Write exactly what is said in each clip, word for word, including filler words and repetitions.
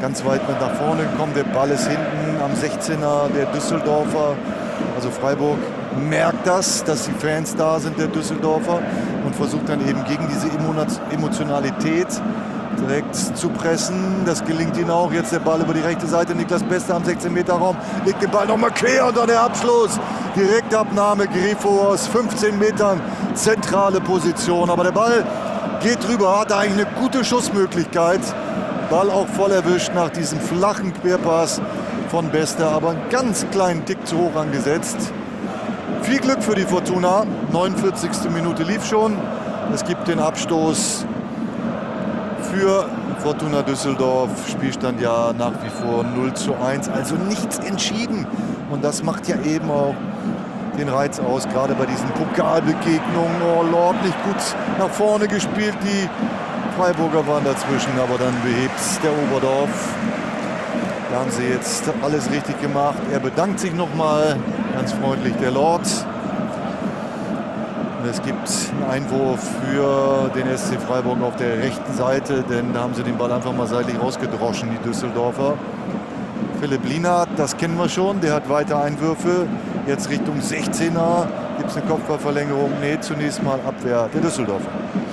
ganz weit mit nach vorne gekommen. Der Ball ist hinten am sechzehner der Düsseldorfer. Also Freiburg merkt das, dass die Fans da sind, der Düsseldorfer, und versucht dann eben gegen diese Emotionalität direkt zu pressen. Das gelingt ihnen auch. Jetzt der Ball über die rechte Seite. Niklas Beste am sechzehn Meter Raum. Legt den Ball nochmal quer und dann der Abschluss. Direktabnahme. Grifo aus fünfzehn Metern. Zentrale Position. Aber der Ball geht drüber. Hat eigentlich eine gute Schussmöglichkeit. Ball auch voll erwischt nach diesem flachen Querpass von Beste. Aber einen ganz kleinen Tick zu hoch angesetzt. Viel Glück für die Fortuna. neunundvierzigste Minute lief schon. Es gibt den Abstoß für Fortuna Düsseldorf. Spielstand ja nach wie vor null zu eins. Also nichts entschieden. Und das macht ja eben auch den Reiz aus. Gerade bei diesen Pokalbegegnungen. Oh, Lord nicht gut nach vorne gespielt. Die Freiburger waren dazwischen. Aber dann behebt der Oberdorf. Da haben sie jetzt alles richtig gemacht. Er bedankt sich nochmal ganz freundlich, der Lord. Und es gibt einen Einwurf für den S C Freiburg auf der rechten Seite, denn da haben sie den Ball einfach mal seitlich rausgedroschen, die Düsseldorfer. Philipp Lienhardt, das kennen wir schon, der hat weiter Einwürfe. Jetzt Richtung sechzehner. Gibt es eine Kopfballverlängerung? Nee, zunächst mal Abwehr der Düsseldorfer.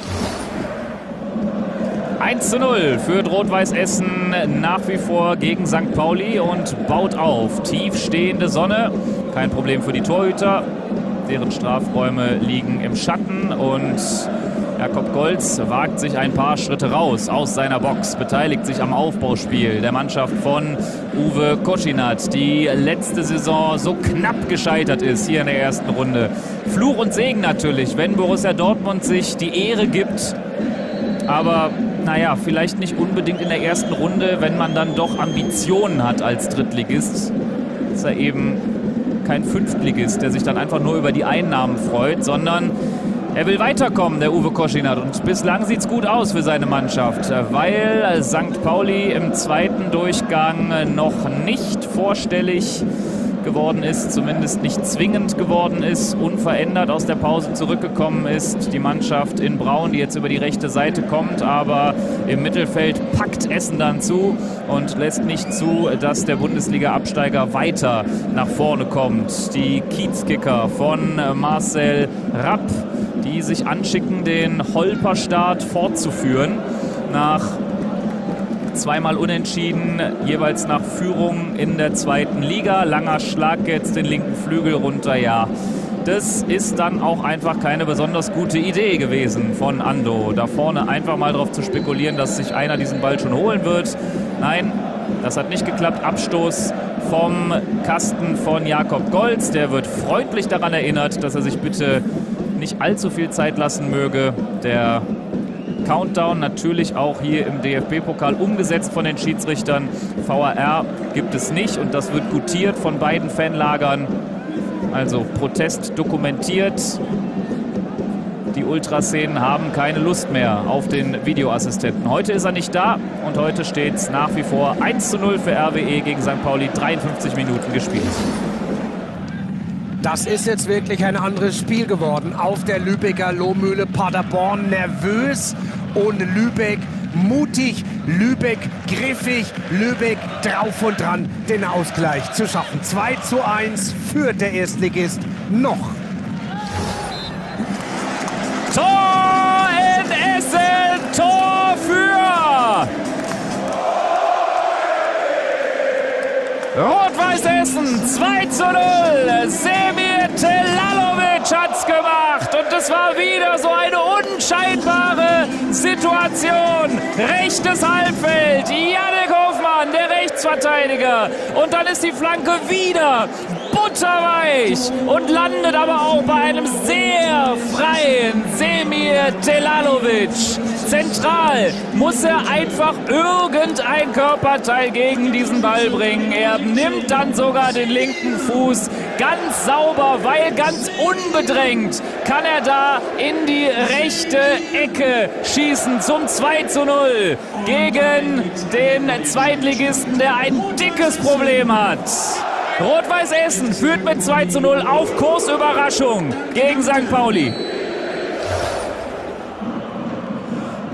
eins zu null führt Rot-Weiß Essen nach wie vor gegen Sankt Pauli und baut auf. Tief stehende Sonne, kein Problem für die Torhüter. Deren Strafräume liegen im Schatten und Jakob Golz wagt sich ein paar Schritte raus aus seiner Box, beteiligt sich am Aufbauspiel der Mannschaft von Uwe Koschinat, die letzte Saison so knapp gescheitert ist hier in der ersten Runde. Fluch und Segen natürlich, wenn Borussia Dortmund sich die Ehre gibt, aber naja, vielleicht nicht unbedingt in der ersten Runde, wenn man dann doch Ambitionen hat als Drittligist. Ist er eben kein Fünftligist, der sich dann einfach nur über die Einnahmen freut, sondern er will weiterkommen, der Uwe Koschinat. Und bislang sieht es gut aus für seine Mannschaft, weil Sankt Pauli im zweiten Durchgang noch nicht vorstellig geworden ist, zumindest nicht zwingend geworden ist, unverändert aus der Pause zurückgekommen ist. Die Mannschaft in Braun, die jetzt über die rechte Seite kommt, aber im Mittelfeld packt Essen dann zu und lässt nicht zu, dass der Bundesliga-Absteiger weiter nach vorne kommt. Die Kiezkicker von Marcel Rapp, die sich anschicken, den Holperstart fortzuführen. Nach zweimal unentschieden, jeweils nach Führung in der zweiten Liga. Langer Schlag jetzt den linken Flügel runter, ja. Das ist dann auch einfach keine besonders gute Idee gewesen von Ando. Da vorne einfach mal drauf zu spekulieren, dass sich einer diesen Ball schon holen wird. Nein, das hat nicht geklappt. Abstoß vom Kasten von Jakob Golz. Der wird freundlich daran erinnert, dass er sich bitte nicht allzu viel Zeit lassen möge. Der Countdown natürlich auch hier im D F B-Pokal umgesetzt von den Schiedsrichtern. V A R gibt es nicht und das wird gutiert von beiden Fanlagern. Also Protest dokumentiert. Die Ultraszenen haben keine Lust mehr auf den Videoassistenten. Heute ist er nicht da und heute steht es nach wie vor eins zu null für R W E gegen Sankt Pauli. dreiundfünfzig Minuten gespielt. Das ist jetzt wirklich ein anderes Spiel geworden. Auf der Lübecker Lohmühle, Paderborn nervös und Lübeck mutig, Lübeck griffig, Lübeck drauf und dran, den Ausgleich zu schaffen. zwei zu eins führt der Erstligist noch. Tor in Essen, Tor für Rot-Weiß Essen, zwei zu null. Semir Telalovic hat's gemacht und es war wieder so eine unscheinbare Situation. Rechtes Halbfeld, Jannik Hofmann, der Rechtsverteidiger. Und dann ist die Flanke wieder butterweich und landet aber auch bei einem sehr freien Semir Telalovic. Zentral muss er einfach irgendein Körperteil gegen diesen Ball bringen. Er nimmt dann sogar den linken Fuß ganz sauber, weil ganz unbedrängt kann er da in die rechte Ecke schießen zum zwei zu null gegen den Zweitligisten, der ein dickes Problem hat. Rot-Weiß Essen führt mit zwei zu null auf Kursüberraschung gegen Sankt Pauli.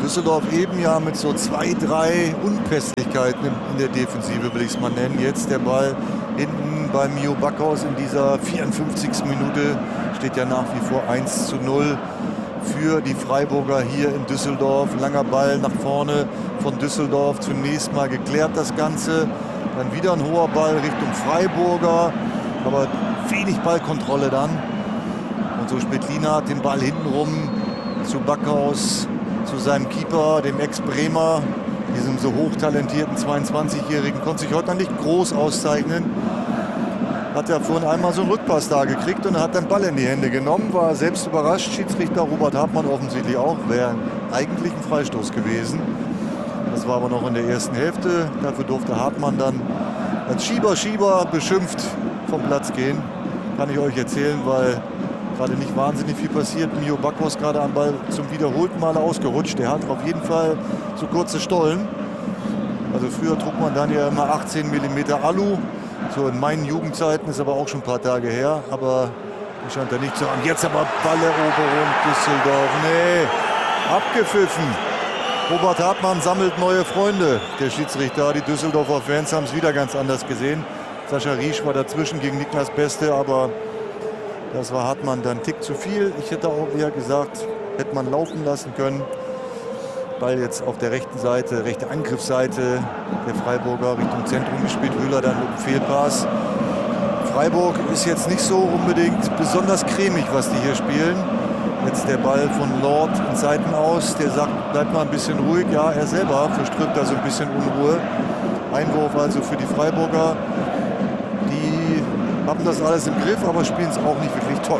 Düsseldorf eben ja mit so zwei, drei Unpässlichkeiten in der Defensive, will ich es mal nennen. Jetzt der Ball hinten bei Mio Backhaus in dieser vierundfünfzigsten Minute. Steht ja nach wie vor eins zu null für die Freiburger hier in Düsseldorf. Langer Ball nach vorne von Düsseldorf. Zunächst mal geklärt das Ganze. Dann wieder ein hoher Ball Richtung Freiburger. Aber wenig Ballkontrolle dann. Und so spielt Lienhardt den Ball hintenrum zu Backhaus, zu seinem Keeper, dem Ex-Bremer, diesem so hochtalentierten zweiundzwanzigjährigen. Konnte sich heute noch nicht groß auszeichnen. Hat ja vorhin einmal so einen Rückpass da gekriegt und hat den Ball in die Hände genommen. War selbst überrascht. Schiedsrichter Robert Hartmann offensichtlich auch. Wäre eigentlich ein Freistoß gewesen. Das war aber noch in der ersten Hälfte. Dafür durfte Hartmann dann als Schieber, Schieber beschimpft vom Platz gehen. Kann ich euch erzählen, weil gerade nicht wahnsinnig viel passiert. Mio Backhaus gerade am Ball zum wiederholten Mal ausgerutscht. Der hat auf jeden Fall so kurze Stollen. Also früher trug man dann ja immer achtzehn Millimeter Alu. So in meinen Jugendzeiten, ist aber auch schon ein paar Tage her. Aber das scheint er nicht zu haben. Jetzt aber Balleroberung Düsseldorf. Nee, abgepfiffen. Robert Hartmann sammelt neue Freunde. Der Schiedsrichter, die Düsseldorfer Fans haben es wieder ganz anders gesehen. Sascha Riesch war dazwischen gegen Niklas Beste, aber das war Hartmann dann einen Tick zu viel. Ich hätte auch eher gesagt, hätte man laufen lassen können. Ball jetzt auf der rechten Seite, rechte Angriffsseite der Freiburger Richtung Zentrum gespielt. Höhler dann mit dem Fehlpass. Freiburg ist jetzt nicht so unbedingt besonders cremig, was die hier spielen. Jetzt der Ball von Lord in Seiten aus. Der sagt, bleibt mal ein bisschen ruhig. Ja, er selber verströmt da so ein bisschen Unruhe. Einwurf also für die Freiburger. Die haben das alles im Griff, aber spielen es auch nicht wirklich toll.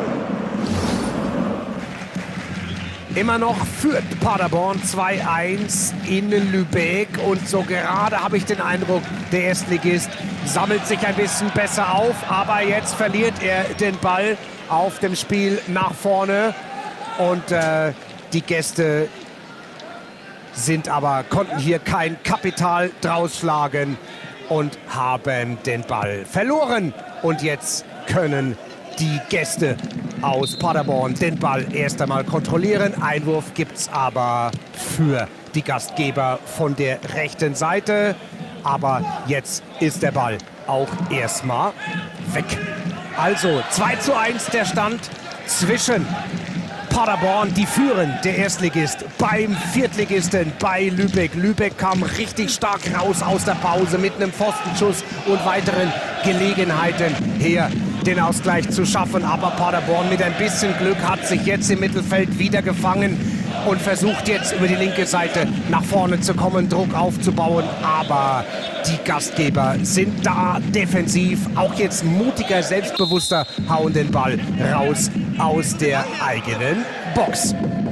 Immer noch führt Paderborn zwei eins in Lübeck. Und so gerade habe ich den Eindruck, der Erstligist sammelt sich ein bisschen besser auf. Aber jetzt verliert er den Ball auf dem Spiel nach vorne. Und äh, die Gäste sind aber, konnten hier kein Kapital draus schlagen und haben den Ball verloren. Und jetzt können die Gäste aus Paderborn den Ball erst einmal kontrollieren. Einwurf gibt es aber für die Gastgeber von der rechten Seite. Aber jetzt ist der Ball auch erstmal weg. Also zwei zu eins der Stand zwischen Paderborn, die führen, der Erstligist, beim Viertligisten bei Lübeck. Lübeck kam richtig stark raus aus der Pause mit einem Pfostenschuss und weiteren Gelegenheiten her, den Ausgleich zu schaffen. Aber Paderborn mit ein bisschen Glück hat sich jetzt im Mittelfeld wieder gefangen und versucht jetzt über die linke Seite nach vorne zu kommen, Druck aufzubauen. Aber die Gastgeber sind da defensiv, auch jetzt mutiger, selbstbewusster, hauen den Ball raus aus der eigenen Box.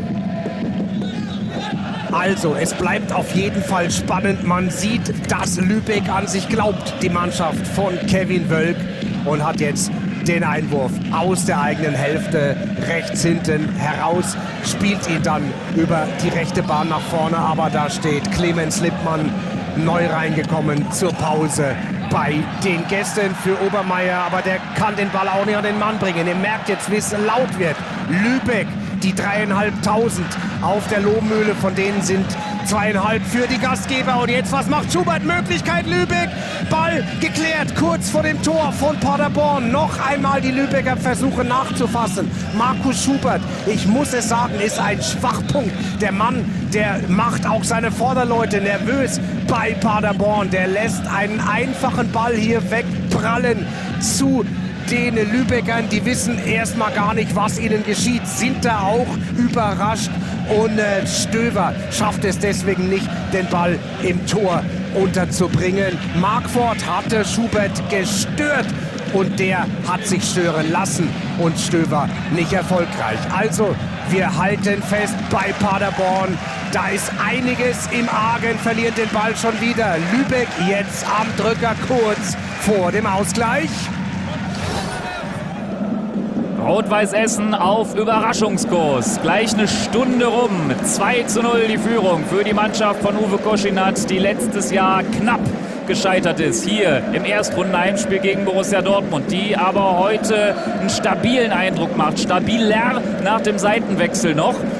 Also, es bleibt auf jeden Fall spannend. Man sieht, dass Lübeck an sich glaubt, die Mannschaft von Kevin Wölk, und hat jetzt den Einwurf aus der eigenen Hälfte rechts hinten heraus, spielt ihn dann über die rechte Bahn nach vorne, aber da steht Clemens Lippmann neu reingekommen zur Pause bei den Gästen für Obermeier, aber der kann den Ball auch nicht an den Mann bringen. Ihr merkt jetzt, wie es laut wird. Lübeck, die dreieinhalbtausend auf der Lohmühle, von denen sind zweieinhalb für die Gastgeber. Und jetzt, was macht Schubert? Möglichkeit Lübeck. Ball geklärt, kurz vor dem Tor von Paderborn. Noch einmal die Lübecker versuchen nachzufassen. Markus Schubert, ich muss es sagen, ist ein Schwachpunkt. Der Mann, der macht auch seine Vorderleute nervös bei Paderborn. Der lässt einen einfachen Ball hier wegprallen zu den Lübeckern. Die wissen erstmal gar nicht, was ihnen geschieht, sind da auch überrascht. Und äh, Stöver schafft es deswegen nicht, den Ball im Tor unterzubringen. Marquardt hatte Schubert gestört und der hat sich stören lassen und Stöver nicht erfolgreich. Also wir halten fest bei Paderborn. Da ist einiges im Argen, verlieren den Ball schon wieder. Lübeck jetzt am Drücker kurz vor dem Ausgleich. Rot-Weiß Essen auf Überraschungskurs. Gleich eine Stunde rum. zwei zu null die Führung für die Mannschaft von Uwe Koschinat, die letztes Jahr knapp gescheitert ist. Hier im Erstrundenheimspiel gegen Borussia Dortmund. Die aber heute einen stabilen Eindruck macht. Stabiler nach dem Seitenwechsel noch.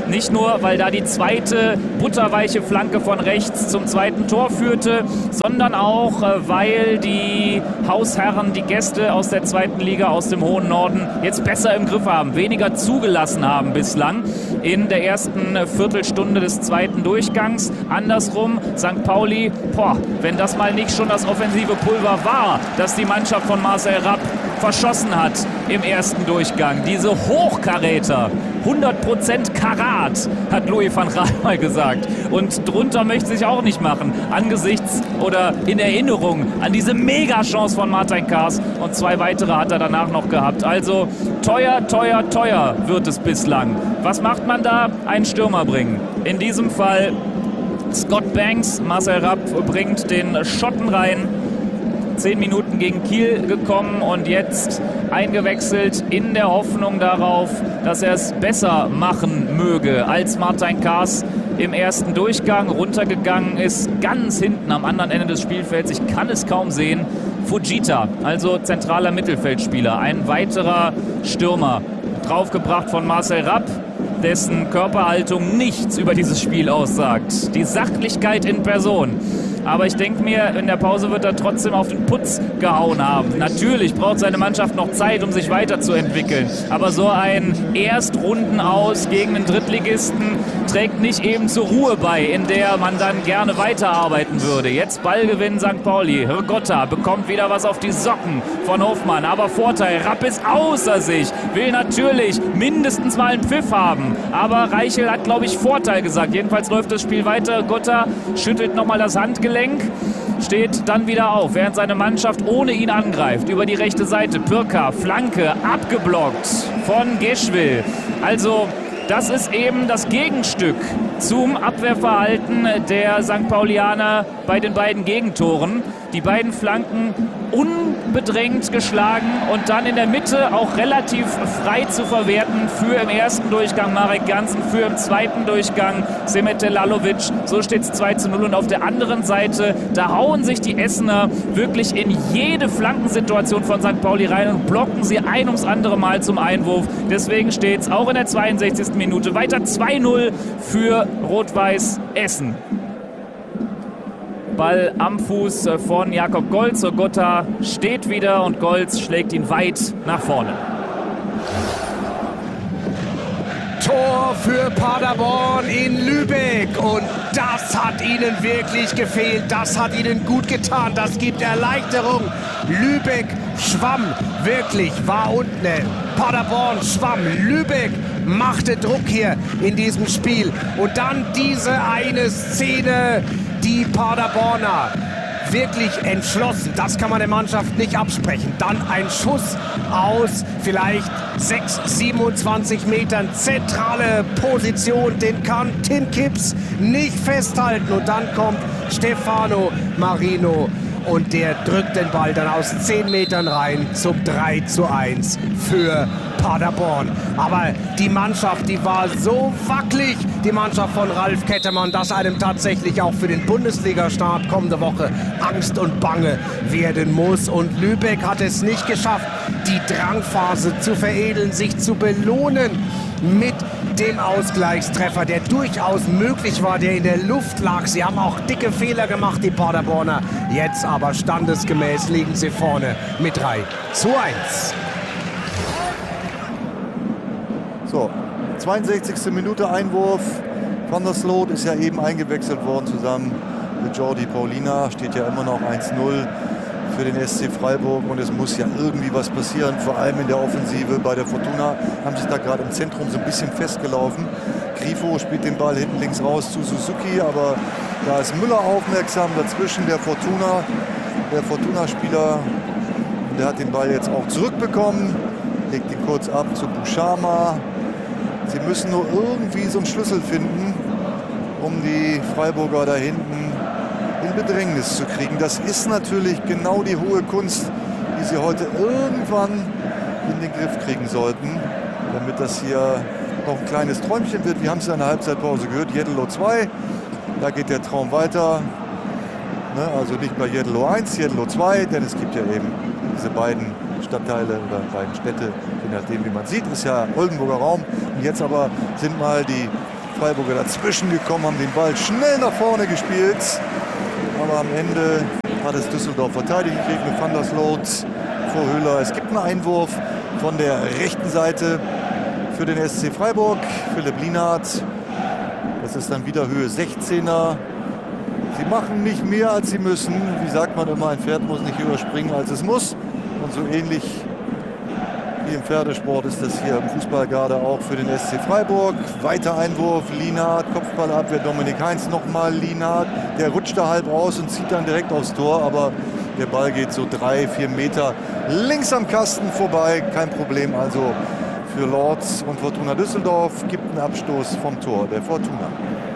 Nicht nur, weil da die zweite butterweiche Flanke von rechts zum zweiten Tor führte, sondern auch, weil die Hausherren, die Gäste aus der zweiten Liga, aus dem hohen Norden, jetzt besser im Griff haben, weniger zugelassen haben bislang in der ersten Viertelstunde des zweiten Durchgangs. Andersrum, Sankt Pauli, boah, wenn das mal nicht schon das offensive Pulver war, das die Mannschaft von Marcel Rapp verschossen hat im ersten Durchgang. Diese Hochkaräter, hundert Prozent Karat, hat Louis van Gaal mal gesagt. Und drunter möchte sich auch nicht machen, angesichts oder in Erinnerung an diese Mega-Chance von Martin Kaas. Und zwei weitere hat er danach noch gehabt. Also teuer, teuer, teuer wird es bislang. Was macht man da? Einen Stürmer bringen. In diesem Fall Scott Banks. Marcel Rapp bringt den Schotten rein. Zehn Minuten gegen Kiel gekommen und jetzt eingewechselt in der Hoffnung darauf, dass er es besser machen möge als Martin Kaas im ersten Durchgang. Runtergegangen ist ganz hinten am anderen Ende des Spielfelds. Ich kann es kaum sehen. Fujita, also zentraler Mittelfeldspieler, ein weiterer Stürmer, draufgebracht von Marcel Rapp, dessen Körperhaltung nichts über dieses Spiel aussagt. Die Sachlichkeit in Person. Aber ich denke mir, in der Pause wird er trotzdem auf den Putz gehauen haben. Natürlich braucht seine Mannschaft noch Zeit, um sich weiterzuentwickeln. Aber so ein Erstrunden-Aus gegen den Drittligisten trägt nicht eben zur Ruhe bei, in der man dann gerne weiterarbeiten würde. Jetzt Ballgewinn Sankt Pauli. Gotta bekommt wieder was auf die Socken von Hofmann. Aber Vorteil, Rapp ist außer sich. Will natürlich mindestens mal einen Pfiff haben. Aber Reichel hat, glaube ich, Vorteil gesagt. Jedenfalls läuft das Spiel weiter. Gotta schüttelt nochmal das Handgelenk. Steht dann wieder auf, während seine Mannschaft ohne ihn angreift. Über die rechte Seite, Pirka, Flanke, abgeblockt von Geschwil. Also das ist eben das Gegenstück zum Abwehrverhalten der Sankt Paulianer bei den beiden Gegentoren. Die beiden Flanken unbedrängt geschlagen und dann in der Mitte auch relativ frei zu verwerten für im ersten Durchgang Marek Jansen, für im zweiten Durchgang Semete Lalovic. So steht es zwei zu null und auf der anderen Seite, da hauen sich die Essener wirklich in jede Flankensituation von Sankt Pauli rein und blocken sie ein ums andere Mal zum Einwurf. Deswegen steht es auch in der zweiundsechzigsten Minute weiter zwei null für Rot-Weiß Essen. Ball am Fuß von Jakob Golz. Gotta steht wieder und Golz schlägt ihn weit nach vorne. Tor für Paderborn in Lübeck und das hat ihnen wirklich gefehlt, das hat ihnen gut getan, das gibt Erleichterung. Lübeck schwamm, wirklich, war unten. Paderborn schwamm, Lübeck machte Druck hier in diesem Spiel und dann diese eine Szene, die Paderborner wirklich entschlossen, das kann man der Mannschaft nicht absprechen. Dann ein Schuss aus vielleicht sechs, siebenundzwanzig Metern, zentrale Position, den kann Tim Kipps nicht festhalten. Und dann kommt Stefano Marino und der drückt den Ball dann aus zehn Metern rein zum drei zu eins für Paderborn. Aber die Mannschaft, die war so wackelig, die Mannschaft von Ralf Kettemann, dass einem tatsächlich auch für den Bundesliga-Start kommende Woche Angst und Bange werden muss. Und Lübeck hat es nicht geschafft, die Drangphase zu veredeln, sich zu belohnen mit dem Ausgleichstreffer, der durchaus möglich war, der in der Luft lag. Sie haben auch dicke Fehler gemacht, die Paderborner. Jetzt aber standesgemäß liegen sie vorne mit drei zu eins. So, zweiundsechzigste Minute Einwurf. Van der Sloot ist ja eben eingewechselt worden zusammen mit Jordi Paulina. Steht ja immer noch eins null für den S C Freiburg und es muss ja irgendwie was passieren, vor allem in der Offensive. Bei der Fortuna haben sich da gerade im Zentrum so ein bisschen festgelaufen. Grifo spielt den Ball hinten links raus zu Suzuki, aber da ist Müller aufmerksam dazwischen, der Fortuna, der Fortuna-Spieler, der hat den Ball jetzt auch zurückbekommen, legt ihn kurz ab zu Buchama. Sie müssen nur irgendwie so einen Schlüssel finden, um die Freiburger da hinten in Bedrängnis zu kriegen. Das ist natürlich genau die hohe Kunst, die sie heute irgendwann in den Griff kriegen sollten, damit das hier noch ein kleines Träumchen wird. Wir haben es in der Halbzeitpause gehört, Jeddelo zwei, da geht der Traum weiter. Ne, also nicht bei Jeddelo eins, Jeddelo zwei, denn es gibt ja eben diese beiden Stadtteile oder beiden Städte, je nachdem wie man sieht, ist ja Oldenburger Raum. Und jetzt aber sind mal die Freiburger dazwischen gekommen, haben den Ball schnell nach vorne gespielt. Aber am Ende hat es Düsseldorf verteidigt gekriegt mit Van der Sloot vor Höhler. Es gibt einen Einwurf von der rechten Seite für den S C Freiburg. Philipp Lienhardt. Das ist dann wieder Höhe sechzehner. Sie machen nicht mehr, als sie müssen. Wie sagt man immer, ein Pferd muss nicht höher springen, als es muss. Und so ähnlich wie im Pferdesport ist das hier im Fußball gerade auch für den S C Freiburg. Weiter Einwurf, Lienhardt, Kopfballabwehr, Dominik Heinz nochmal Lienhardt. Der rutscht da halb aus und zieht dann direkt aufs Tor, aber der Ball geht so drei, vier Meter links am Kasten vorbei. Kein Problem also für Lords und Fortuna Düsseldorf. Gibt einen Abstoß vom Tor der Fortuna.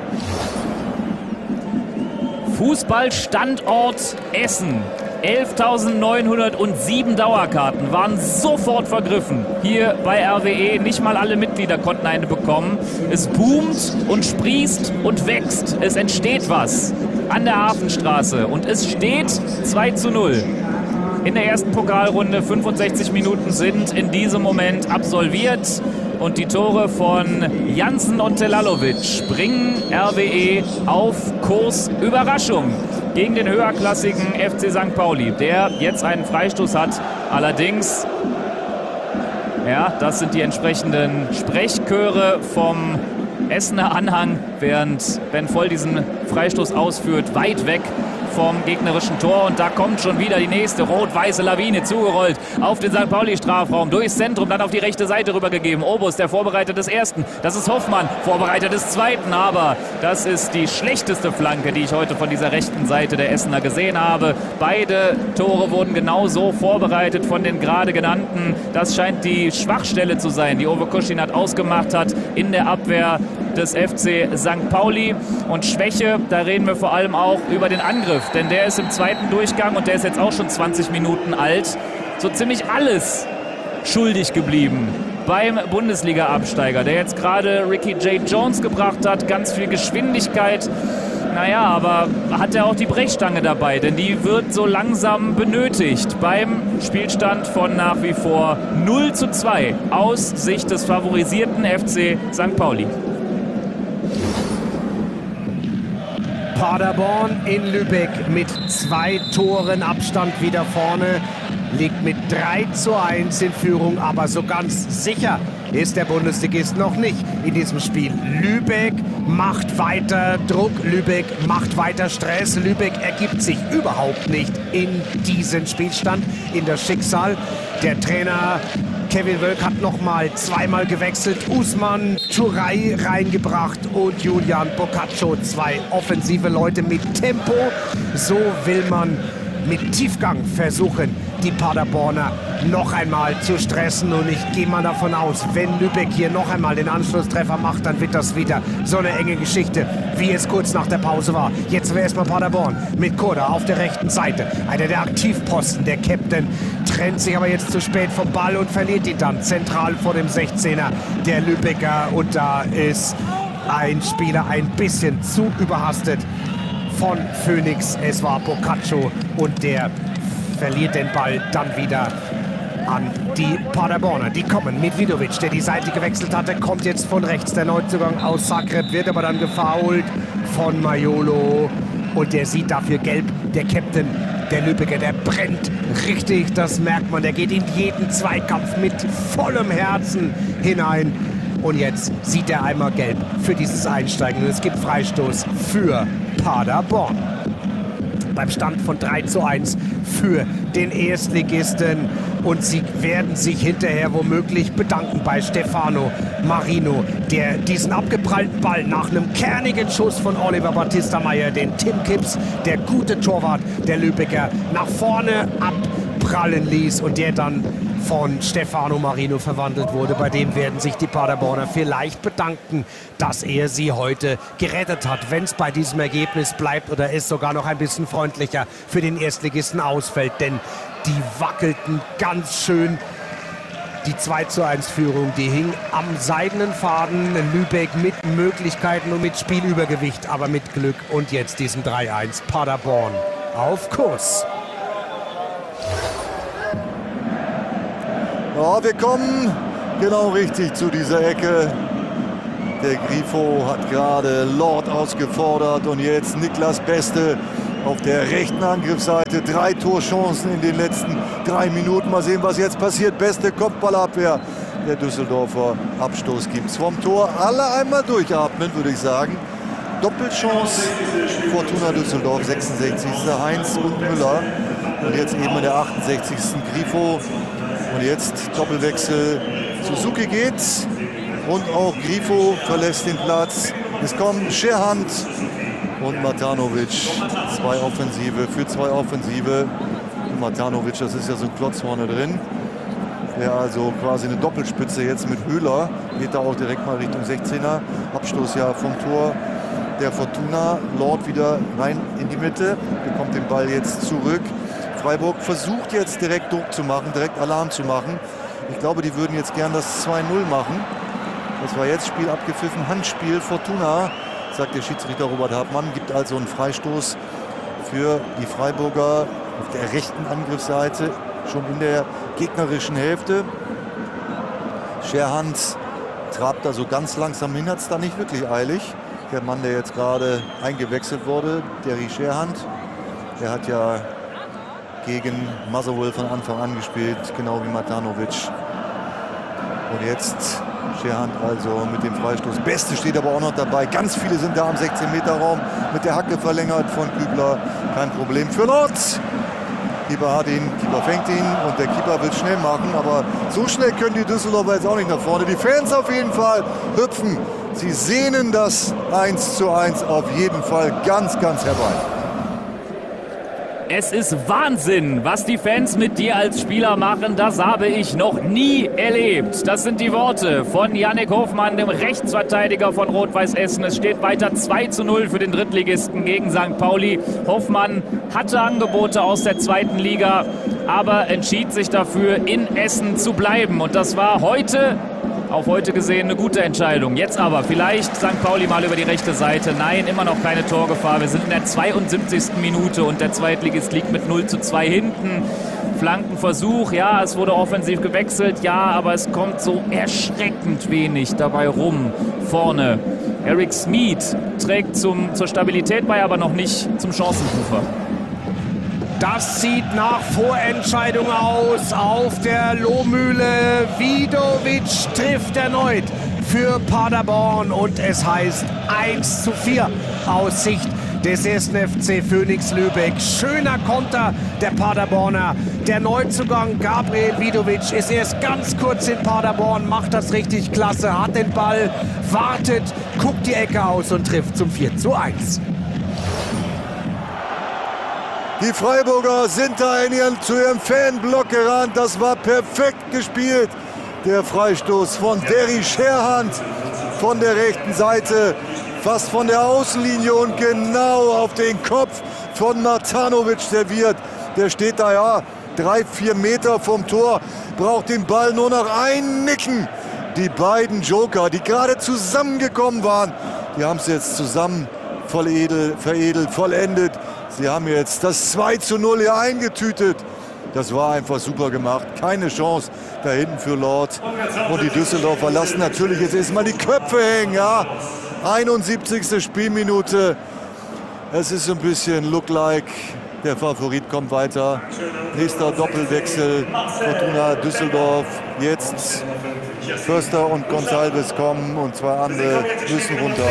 Fußballstandort Essen. elftausendneunhundertsieben Dauerkarten waren sofort vergriffen. Hier bei R W E, nicht mal alle Mitglieder konnten eine bekommen. Es boomt und sprießt und wächst. Es entsteht was an der Hafenstraße und es steht zwei zu null. In der ersten Pokalrunde, fünfundsechzig Minuten sind in diesem Moment absolviert. Und die Tore von Jansen und Telalovic bringen R W E auf Kurs Überraschung gegen den höherklassigen F C Sankt Pauli, der jetzt einen Freistoß hat. Allerdings, ja, das sind die entsprechenden Sprechchöre vom Essener Anhang, während Ben Voll diesen Freistoß ausführt, weit weg vom gegnerischen Tor. Und da kommt schon wieder die nächste rot-weiße Lawine zugerollt auf den Sankt Pauli-Strafraum, durchs Zentrum, dann auf die rechte Seite rübergegeben. Obus, der Vorbereiter des ersten. Das ist Hoffmann, Vorbereiter des zweiten. Aber das ist die schlechteste Flanke, die ich heute von dieser rechten Seite der Essener gesehen habe. Beide Tore wurden genauso vorbereitet von den gerade genannten. Das scheint die Schwachstelle zu sein, die Ove Kuschinat ausgemacht hat in der Abwehr des F C Sankt Pauli. Und Schwäche, da reden wir vor allem auch über den Angriff, denn der ist im zweiten Durchgang und der ist jetzt auch schon zwanzig Minuten alt, so ziemlich alles schuldig geblieben beim Bundesliga-Absteiger, der jetzt gerade Ricky J. Jones gebracht hat, ganz viel Geschwindigkeit. Naja, aber hat er auch die Brechstange dabei, denn die wird so langsam benötigt beim Spielstand von nach wie vor null zu zwei aus Sicht des favorisierten F C Sankt Pauli. Paderborn in Lübeck mit zwei Toren Abstand wieder vorne, liegt mit drei zu eins in Führung, aber so ganz sicher ist der Bundesligist noch nicht in diesem Spiel. Lübeck macht weiter Druck, Lübeck macht weiter Stress, Lübeck ergibt sich überhaupt nicht in diesen Spielstand, in das Schicksal. Der Trainer Kevin Wölk hat noch mal zweimal gewechselt, Usman Turay reingebracht und Julian Boccaccio, zwei offensive Leute mit Tempo. So will man mit Tiefgang versuchen, die Paderborner noch einmal zu stressen. Und ich gehe mal davon aus, wenn Lübeck hier noch einmal den Anschlusstreffer macht, dann wird das wieder so eine enge Geschichte, wie es kurz nach der Pause war. Jetzt wäre erstmal Paderborn mit Koda auf der rechten Seite. Einer der Aktivposten, der Captain, trennt sich aber jetzt zu spät vom Ball und verliert ihn dann zentral vor dem sechzehner der Lübecker. Und da ist ein Spieler ein bisschen zu überhastet von Phoenix. Es war Boccaccio und der verliert den Ball dann wieder an die Paderborner. Die kommen mit Vidovic, der die Seite gewechselt hatte, kommt jetzt von rechts. Der Neuzugang aus Zagreb wird aber dann gefoult von Maiolo und der sieht dafür gelb. Der Captain der Lübecker, der brennt richtig, das merkt man. Der geht in jeden Zweikampf mit vollem Herzen hinein. Und jetzt sieht er einmal gelb für dieses Einsteigen. Und es gibt Freistoß für Paderborn. Beim Stand von drei zu eins für den Erstligisten. Und sie werden sich hinterher womöglich bedanken bei Stefano Marino, der diesen abgeprallten Ball nach einem kernigen Schuss von Oliver Battista Meyer, den Tim Kipps, der gute Torwart der Lübecker, nach vorne abprallen ließ und der dann von Stefano Marino verwandelt wurde. Bei dem werden sich die Paderborner vielleicht bedanken, dass er sie heute gerettet hat. Wenn es bei diesem Ergebnis bleibt oder es sogar noch ein bisschen freundlicher für den Erstligisten ausfällt. Denn die wackelten ganz schön. Die zwei zu eins Führung, die hing am seidenen Faden. Lübeck mit Möglichkeiten und mit Spielübergewicht, aber mit Glück. Und jetzt diesen drei eins. Paderborn auf Kurs. Ja, wir kommen genau richtig zu dieser Ecke. Der Grifo hat gerade Lord ausgefordert und jetzt Niklas Beste auf der rechten Angriffsseite. Drei Torchancen in den letzten drei Minuten. Mal sehen, was jetzt passiert. Beste Kopfballabwehr. Der Düsseldorfer Abstoß gibt es vom Tor. Alle einmal durchatmen, würde ich sagen. Doppelchance Fortuna Düsseldorf, sechsundsechzigsten Heinz und Müller. Und jetzt eben in der achtundsechzigsten Grifo. Und jetzt Doppelwechsel. Suzuki geht's. Und auch Grifo verlässt den Platz. Es kommen Scherhand und Matanovic. Zwei Offensive für zwei Offensive. Und Matanovic, das ist ja so ein Klotz vorne drin. Der also quasi eine Doppelspitze jetzt mit Höhler. Geht da auch direkt mal Richtung sechzehner. Abstoß ja vom Tor der Fortuna. Lord wieder rein in die Mitte. Bekommt den Ball jetzt zurück. Freiburg versucht jetzt direkt Druck zu machen, direkt Alarm zu machen. Ich glaube, die würden jetzt gern das zwei null machen. Das war jetzt Spiel abgepfiffen. Handspiel Fortuna, sagt der Schiedsrichter Robert Hartmann. Gibt also einen Freistoß für die Freiburger auf der rechten Angriffsseite. Schon in der gegnerischen Hälfte. Scherhand trabt da so ganz langsam hin, hat es da nicht wirklich eilig. Der Mann, der jetzt gerade eingewechselt wurde, Derry Scherhand, der hat ja gegen Motherwell von Anfang an gespielt, genau wie Matanovic. Und jetzt Scherhand also mit dem Freistoß. Beste steht aber auch noch dabei. Ganz viele sind da am sechzehn Meter Raum. Mit der Hacke verlängert von Kübler. Kein Problem für Lord. Keeper hat ihn, Keeper fängt ihn und der Keeper will schnell machen. Aber so schnell können die Düsseldorfer jetzt auch nicht nach vorne. Die Fans auf jeden Fall hüpfen. Sie sehnen das eins zu eins auf jeden Fall ganz, ganz herbei. Es ist Wahnsinn, was die Fans mit dir als Spieler machen. Das habe ich noch nie erlebt. Das sind die Worte von Yannick Hofmann, dem Rechtsverteidiger von Rot-Weiß Essen. Es steht weiter zwei zu null für den Drittligisten gegen Sankt Pauli. Hofmann hatte Angebote aus der zweiten Liga, aber entschied sich dafür, in Essen zu bleiben. Und das war heute, auf heute gesehen, eine gute Entscheidung. Jetzt aber vielleicht Sankt Pauli mal über die rechte Seite. Nein, immer noch keine Torgefahr. Wir sind in der zweiundsiebzigsten Minute und der Zweitligist liegt mit null zu zwei hinten. Flankenversuch, ja, es wurde offensiv gewechselt, ja, aber es kommt so erschreckend wenig dabei rum vorne. Eric Smith trägt zum, zur Stabilität bei, aber noch nicht zum Chancenrufer. Das sieht nach Vorentscheidung aus auf der Lohmühle. Vidovic trifft erneut für Paderborn und es heißt eins zu vier aus Sicht des ersten F C Phönix Lübeck. Schöner Konter der Paderborner. Der Neuzugang Gabriel Vidovic ist erst ganz kurz in Paderborn, macht das richtig klasse, hat den Ball, wartet, guckt die Ecke aus und trifft zum vier zu eins. Die Freiburger sind da in ihren, zu ihrem Fanblock gerannt. Das war perfekt gespielt. Der Freistoß von Derry Scherhand von der rechten Seite. Fast von der Außenlinie und genau auf den Kopf von Matanovic serviert. Der steht da ja drei, vier Meter vom Tor. Braucht den Ball nur noch einnicken. Die beiden Joker, die gerade zusammengekommen waren, die haben es jetzt zusammen veredelt, veredelt, vollendet. Sie haben jetzt das zwei zu null hier eingetütet. Das war einfach super gemacht. Keine Chance da hinten für Lord. Und die Düsseldorfer lassen natürlich jetzt erstmal die Köpfe hängen. Ja. einundsiebzigste Spielminute. Es ist so ein bisschen look-like. Der Favorit kommt weiter. Nächster Doppelwechsel. Fortuna Düsseldorf. Jetzt Förster und Gonçalves kommen und zwei andere müssen runter.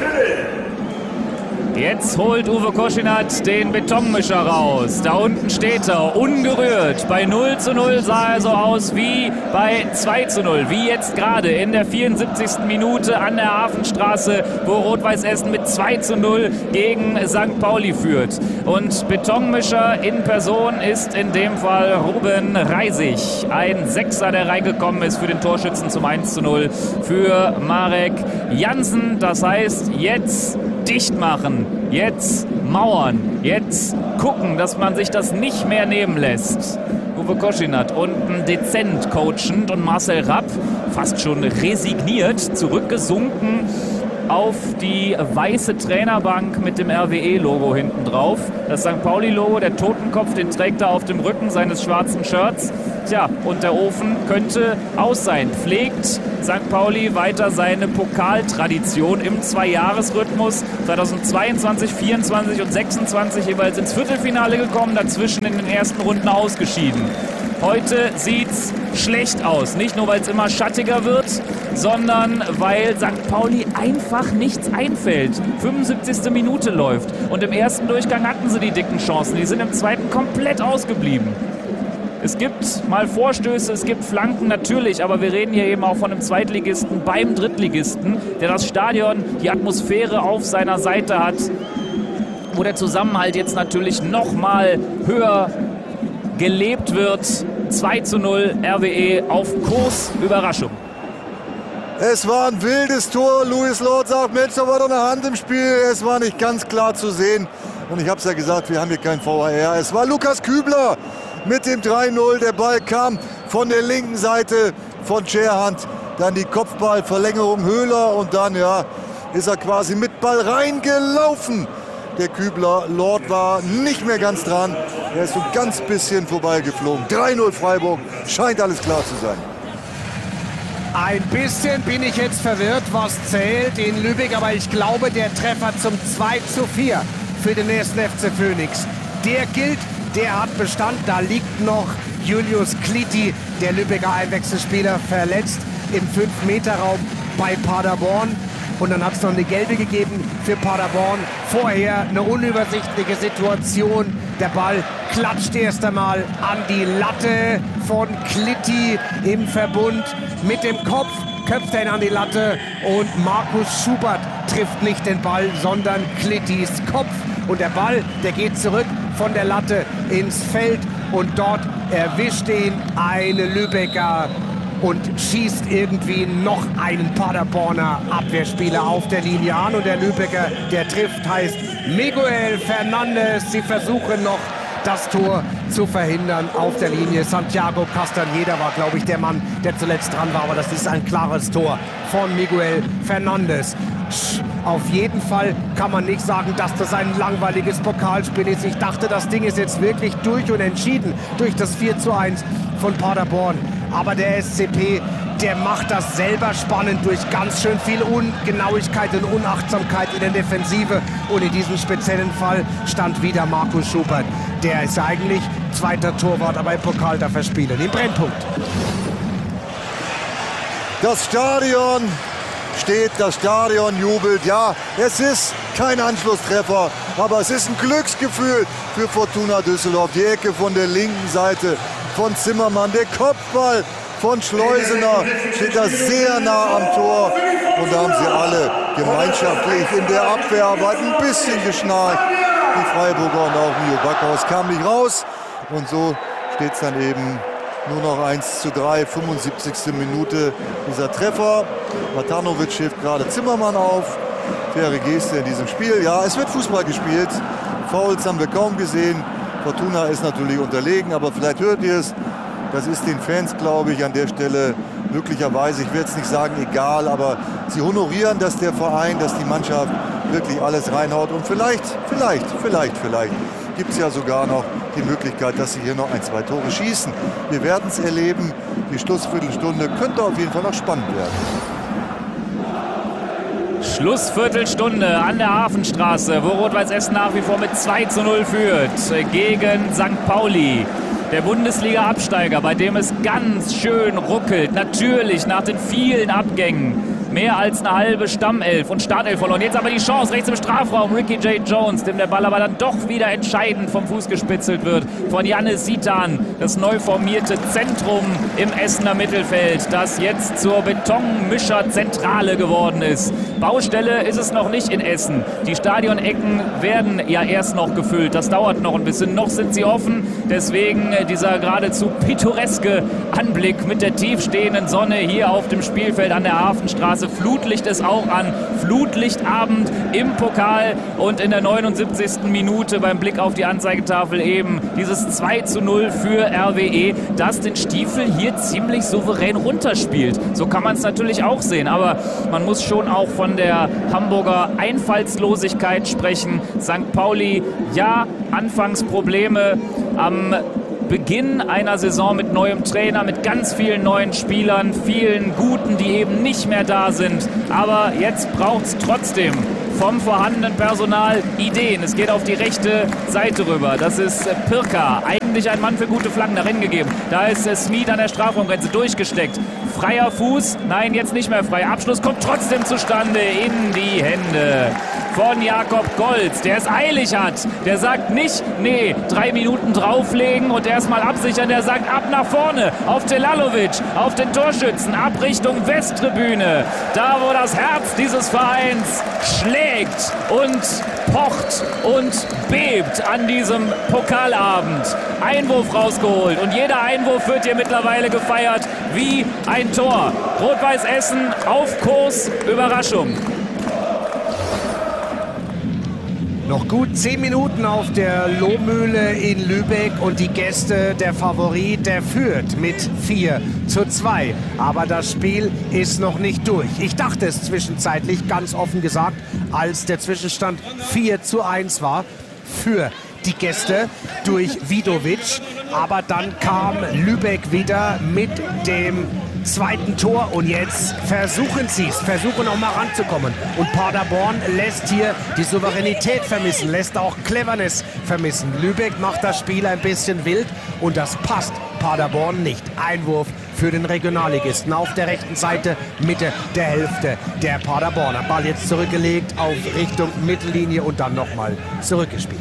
Jetzt holt Uwe Koschinat den Betonmischer raus. Da unten steht er, ungerührt. Bei null zu null sah er so aus wie bei zwei zu null. Wie jetzt gerade in der vierundsiebzigsten Minute an der Hafenstraße, wo Rot-Weiß Essen mit zwei zu null gegen Sankt Pauli führt. Und Betonmischer in Person ist in dem Fall Ruben Reisig. Ein Sechser, der reingekommen ist für den Torschützen zum eins zu null für Marek Jansen. Das heißt, jetzt dicht machen, jetzt mauern, jetzt gucken, dass man sich das nicht mehr nehmen lässt. Uwe Koschinat unten dezent coachend und Marcel Rapp fast schon resigniert, zurückgesunken auf die weiße Trainerbank mit dem R W E-Logo hinten drauf. Das Sankt Pauli-Logo, der Totenkopf, den trägt er auf dem Rücken seines schwarzen Shirts. Tja, und der Ofen könnte aus sein. Pflegt Sankt Pauli weiter seine Pokaltradition im Zwei-Jahres-Rhythmus. zweitausendzweiundzwanzig, vierundzwanzig und sechsundzwanzig jeweils ins Viertelfinale gekommen, dazwischen in den ersten Runden ausgeschieden. Heute sieht's schlecht aus. Nicht nur, weil es immer schattiger wird, sondern weil Sankt Pauli einfach nichts einfällt. fünfundsiebzigste Minute läuft. Und im ersten Durchgang hatten sie die dicken Chancen. Die sind im zweiten komplett ausgeblieben. Es gibt mal Vorstöße, es gibt Flanken natürlich, aber wir reden hier eben auch von einem Zweitligisten beim Drittligisten, der das Stadion, die Atmosphäre auf seiner Seite hat, wo der Zusammenhalt jetzt natürlich noch mal höher gelebt wird. zwei zu null R W E auf Kurs. Überraschung. Es war ein wildes Tor. Louis Lord sagt, Mensch, da war doch eine Hand im Spiel. Es war nicht ganz klar zu sehen. Und ich habe es ja gesagt, wir haben hier kein V A R. Es war Lukas Kübler mit dem drei null. Der Ball kam von der linken Seite von Scherhand. Dann die Kopfballverlängerung Höhler. Und dann ja, ist er quasi mit Ball reingelaufen. Der Kübler, Lord war nicht mehr ganz dran. Er ist so ein ganz bisschen vorbeigeflogen. drei null Freiburg, scheint alles klar zu sein. Ein bisschen bin ich jetzt verwirrt, was zählt in Lübeck. Aber ich glaube, der Treffer zum zwei zu vier für den ersten F C Phoenix, der gilt, der hat Bestand. Da liegt noch Julius Kliti, der Lübecker Einwechselspieler, verletzt im fünf Meter Raum bei Paderborn. Und dann hat es noch eine gelbe gegeben für Paderborn. Vorher eine unübersichtliche Situation. Der Ball klatscht erst einmal an die Latte von Kliti im Verbund mit dem Kopf. Köpft er ihn an die Latte und Markus Schubert trifft nicht den Ball, sondern Klittis Kopf. Und der Ball, der geht zurück von der Latte ins Feld und dort erwischt ihn eine Lübecker und schießt irgendwie noch einen Paderborner Abwehrspieler auf der Linie an. Und der Lübecker, der trifft, heißt Miguel Fernandes. Sie versuchen noch, das Tor zu verhindern auf der Linie. Santiago Castañeda war, glaube ich, der Mann, der zuletzt dran war. Aber das ist ein klares Tor von Miguel Fernandes. Auf jeden Fall kann man nicht sagen, dass das ein langweiliges Pokalspiel ist. Ich dachte, das Ding ist jetzt wirklich durch und entschieden durch das vier zu eins von Paderborn. Aber der S C P, der macht das selber spannend durch ganz schön viel Ungenauigkeit und Unachtsamkeit in der Defensive. Und in diesem speziellen Fall stand wieder Markus Schubert. Der ist eigentlich zweiter Torwart, aber im Pokal darf er spielen. Im Brennpunkt. Das Stadion steht, das Stadion jubelt. Ja, es ist kein Anschlusstreffer, aber es ist ein Glücksgefühl für Fortuna Düsseldorf. Die Ecke von der linken Seite von Zimmermann, der Kopfball von Schleusener steht da sehr nah am Tor. Und da haben sie alle gemeinschaftlich in der Abwehrarbeit ein bisschen geschnarcht. Die Freiburger und auch Mio Backhaus kam nicht raus. Und so steht es dann eben nur noch eins zu drei, fünfundsiebzigste Minute dieser Treffer. Matanovic hilft gerade Zimmermann auf. Faire Geste in diesem Spiel. Ja, es wird Fußball gespielt. Fouls haben wir kaum gesehen. Fortuna ist natürlich unterlegen, aber vielleicht hört ihr es. Das ist den Fans, glaube ich, an der Stelle möglicherweise, ich werde es nicht sagen, egal, aber sie honorieren, dass der Verein, dass die Mannschaft wirklich alles reinhaut. Und vielleicht, vielleicht, vielleicht, vielleicht gibt es ja sogar noch die Möglichkeit, dass sie hier noch ein, zwei Tore schießen. Wir werden es erleben. Die Schlussviertelstunde könnte auf jeden Fall noch spannend werden. Schlussviertelstunde an der Hafenstraße, wo Rot-Weiß Essen nach wie vor mit zwei zu null führt gegen Sankt Pauli. Der Bundesliga-Absteiger, bei dem es ganz schön ruckelt. Natürlich nach den vielen Abgängen. Mehr als eine halbe Stammelf und Startelf verloren. Jetzt aber die Chance rechts im Strafraum. Ricky J. Jones, dem der Ball aber dann doch wieder entscheidend vom Fuß gespitzelt wird. Von Jannis Sitan, das neu formierte Zentrum im Essener Mittelfeld, das jetzt zur Betonmischerzentrale geworden ist. Baustelle ist es noch nicht in Essen. Die Stadionecken werden ja erst noch gefüllt. Das dauert noch ein bisschen. Noch sind sie offen. Deswegen dieser geradezu pittoreske Anblick mit der tiefstehenden Sonne hier auf dem Spielfeld an der Hafenstraße. Straße. Flutlicht ist auch an. Flutlichtabend im Pokal und in der neunundsiebzigsten Minute beim Blick auf die Anzeigetafel eben dieses zwei zu null für R W E, das den Stiefel hier ziemlich souverän runterspielt. So kann man es natürlich auch sehen, aber man muss schon auch von der Hamburger Einfallslosigkeit sprechen. Sankt Pauli, ja, Anfangsprobleme am Beginn einer Saison mit neuem Trainer, mit ganz vielen neuen Spielern, vielen Guten, die eben nicht mehr da sind. Aber jetzt braucht es trotzdem vom vorhandenen Personal Ideen. Es geht auf die rechte Seite rüber. Das ist Pirka, eigentlich ein Mann für gute Flanken, darin gegeben. Da ist Smith an der Strafraumgrenze durchgesteckt. Freier Fuß, nein, jetzt nicht mehr frei. Abschluss kommt trotzdem zustande in die Hände von Jakob Golz, der es eilig hat. Der sagt nicht, nee, drei Minuten drauflegen und erstmal absichern. Der sagt ab nach vorne auf Telalovic, auf den Torschützen, ab Richtung Westtribüne. Da, wo das Herz dieses Vereins schlägt und pocht und bebt an diesem Pokalabend. Einwurf rausgeholt und jeder Einwurf wird hier mittlerweile gefeiert wie ein Tor. Rot-Weiß Essen auf Kurs, Überraschung. Noch gut zehn Minuten auf der Lohmühle in Lübeck und die Gäste, der Favorit, der führt mit vier zu zwei. Aber das Spiel ist noch nicht durch. Ich dachte es zwischenzeitlich, ganz offen gesagt, als der Zwischenstand vier zu eins war für die Gäste durch Vidovic. Aber dann kam Lübeck wieder mit dem zweiten Tor und jetzt versuchen sie es, versuchen auch mal ranzukommen. Und Paderborn lässt hier die Souveränität vermissen, lässt auch Cleverness vermissen. Lübeck macht das Spiel ein bisschen wild und das passt Paderborn nicht. Einwurf für den Regionalligisten auf der rechten Seite, Mitte der Hälfte der Paderborner. Ball jetzt zurückgelegt auf Richtung Mittellinie und dann nochmal zurückgespielt.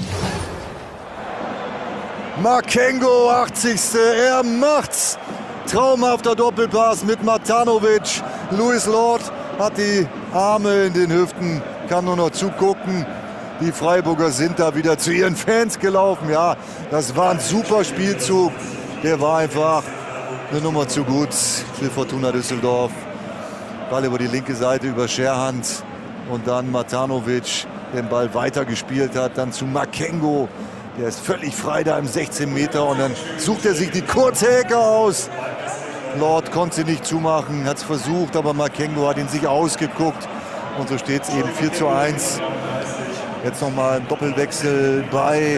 Makengo, achtzigste Er macht's. Traumhafter Doppelpass mit Matanovic. Luis Lord hat die Arme in den Hüften, kann nur noch zugucken. Die Freiburger sind da wieder zu ihren Fans gelaufen. Ja, das war ein super Spielzug. Der war einfach eine Nummer zu gut für Fortuna Düsseldorf. Ball über die linke Seite über Scherhand und dann Matanovic, der den Ball weitergespielt hat. Dann zu Makengo. Der ist völlig frei da im sechzehn Meter und dann sucht er sich die kurze Ecke aus. Lord konnte sie nicht zumachen, hat es versucht, aber Makengo hat ihn sich ausgeguckt. Und so steht es eben vier zu eins. Jetzt nochmal ein Doppelwechsel bei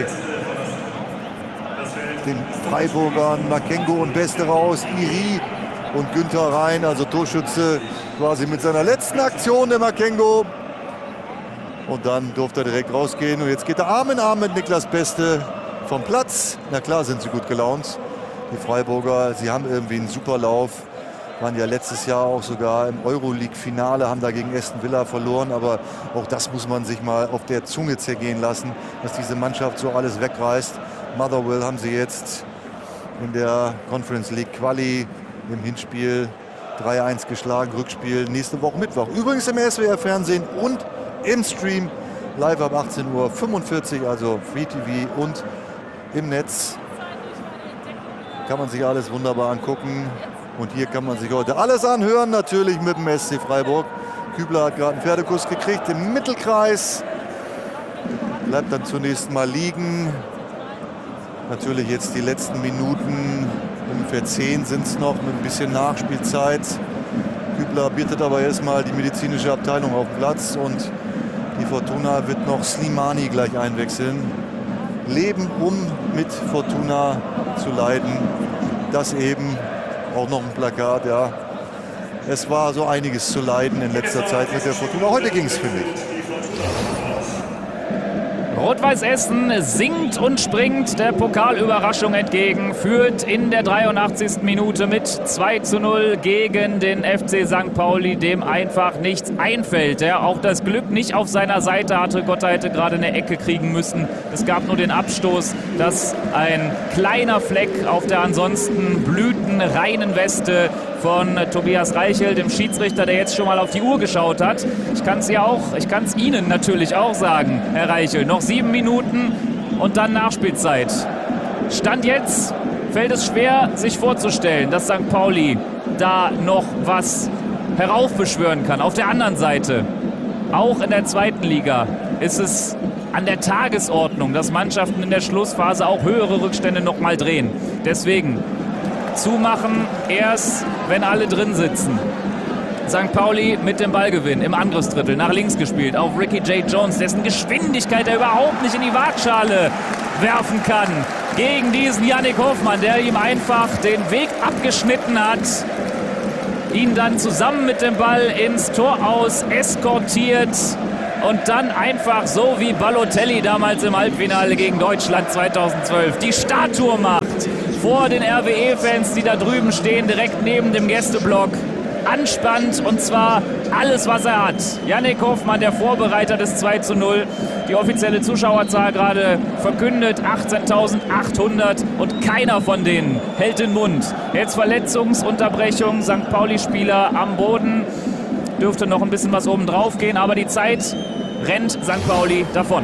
den Freiburgern. Makengo und Beste raus, Iri und Günther rein. Also Torschütze quasi mit seiner letzten Aktion, der Makengo. Und dann durfte er direkt rausgehen. Und jetzt geht er Arm in Arm mit Niklas Beste vom Platz. Na klar sind sie gut gelaunt. Die Freiburger, sie haben irgendwie einen super Lauf. Waren ja letztes Jahr auch sogar im Euroleague-Finale, haben da gegen Aston Villa verloren. Aber auch das muss man sich mal auf der Zunge zergehen lassen, dass diese Mannschaft so alles wegreißt. Motherwell haben sie jetzt in der Conference League Quali im Hinspiel drei eins geschlagen. Rückspiel nächste Woche Mittwoch. Übrigens im S W R-Fernsehen und im Stream live ab achtzehn Uhr fünfundvierzig, also Free T V und im Netz. Kann man sich alles wunderbar angucken. Und hier kann man sich heute alles anhören, natürlich mit dem S C Freiburg. Kübler hat gerade einen Pferdekuss gekriegt im Mittelkreis. Bleibt dann zunächst mal liegen. Natürlich jetzt die letzten Minuten, ungefähr zehn sind es noch, mit ein bisschen Nachspielzeit. Kübler bittet aber erstmal die medizinische Abteilung auf den Platz und die Fortuna wird noch Slimani gleich einwechseln. Leben, um mit Fortuna zu leiden. Das eben auch noch ein Plakat, ja. Es war so einiges zu leiden in letzter Zeit mit der Fortuna. Heute ging es, finde ich. Rot-Weiß Essen singt und springt der Pokalüberraschung entgegen, führt in der dreiundachtzigsten Minute mit zwei zu null gegen den F C Sankt Pauli, dem einfach nichts einfällt. Der auch das Glück nicht auf seiner Seite hatte. Gotter hätte gerade eine Ecke kriegen müssen. Es gab nur den Abstoß, dass ein kleiner Fleck auf der ansonsten blütenreinen Weste von Tobias Reichel, dem Schiedsrichter, der jetzt schon mal auf die Uhr geschaut hat. Ich kann es ja auch, ich kann es Ihnen natürlich auch sagen, Herr Reichel. Noch sieben Minuten und dann Nachspielzeit. Stand jetzt fällt es schwer, sich vorzustellen, dass Sankt Pauli da noch was heraufbeschwören kann. Auf der anderen Seite, auch in der zweiten Liga, ist es an der Tagesordnung, dass Mannschaften in der Schlussphase auch höhere Rückstände noch mal drehen. Deswegen zumachen erst, wenn alle drin sitzen. Sankt Pauli mit dem Ballgewinn im Angriffsdrittel, nach links gespielt, auf Ricky J. Jones, dessen Geschwindigkeit er überhaupt nicht in die Waagschale werfen kann. Gegen diesen Yannick Hofmann, der ihm einfach den Weg abgeschnitten hat. Ihn dann zusammen mit dem Ball ins Tor aus eskortiert und dann einfach so wie Balotelli damals im Halbfinale gegen Deutschland zweitausendzwölf die Statue macht vor den R W E-Fans, die da drüben stehen, direkt neben dem Gästeblock. Anspannt, und zwar alles, was er hat. Yannick Hofmann, der Vorbereiter des zwei zu null. Die offizielle Zuschauerzahl gerade verkündet, achtzehntausendachthundert, und keiner von denen hält den Mund. Jetzt Verletzungsunterbrechung, Sankt Pauli-Spieler am Boden. Dürfte noch ein bisschen was oben drauf gehen, aber die Zeit rennt Sankt Pauli davon.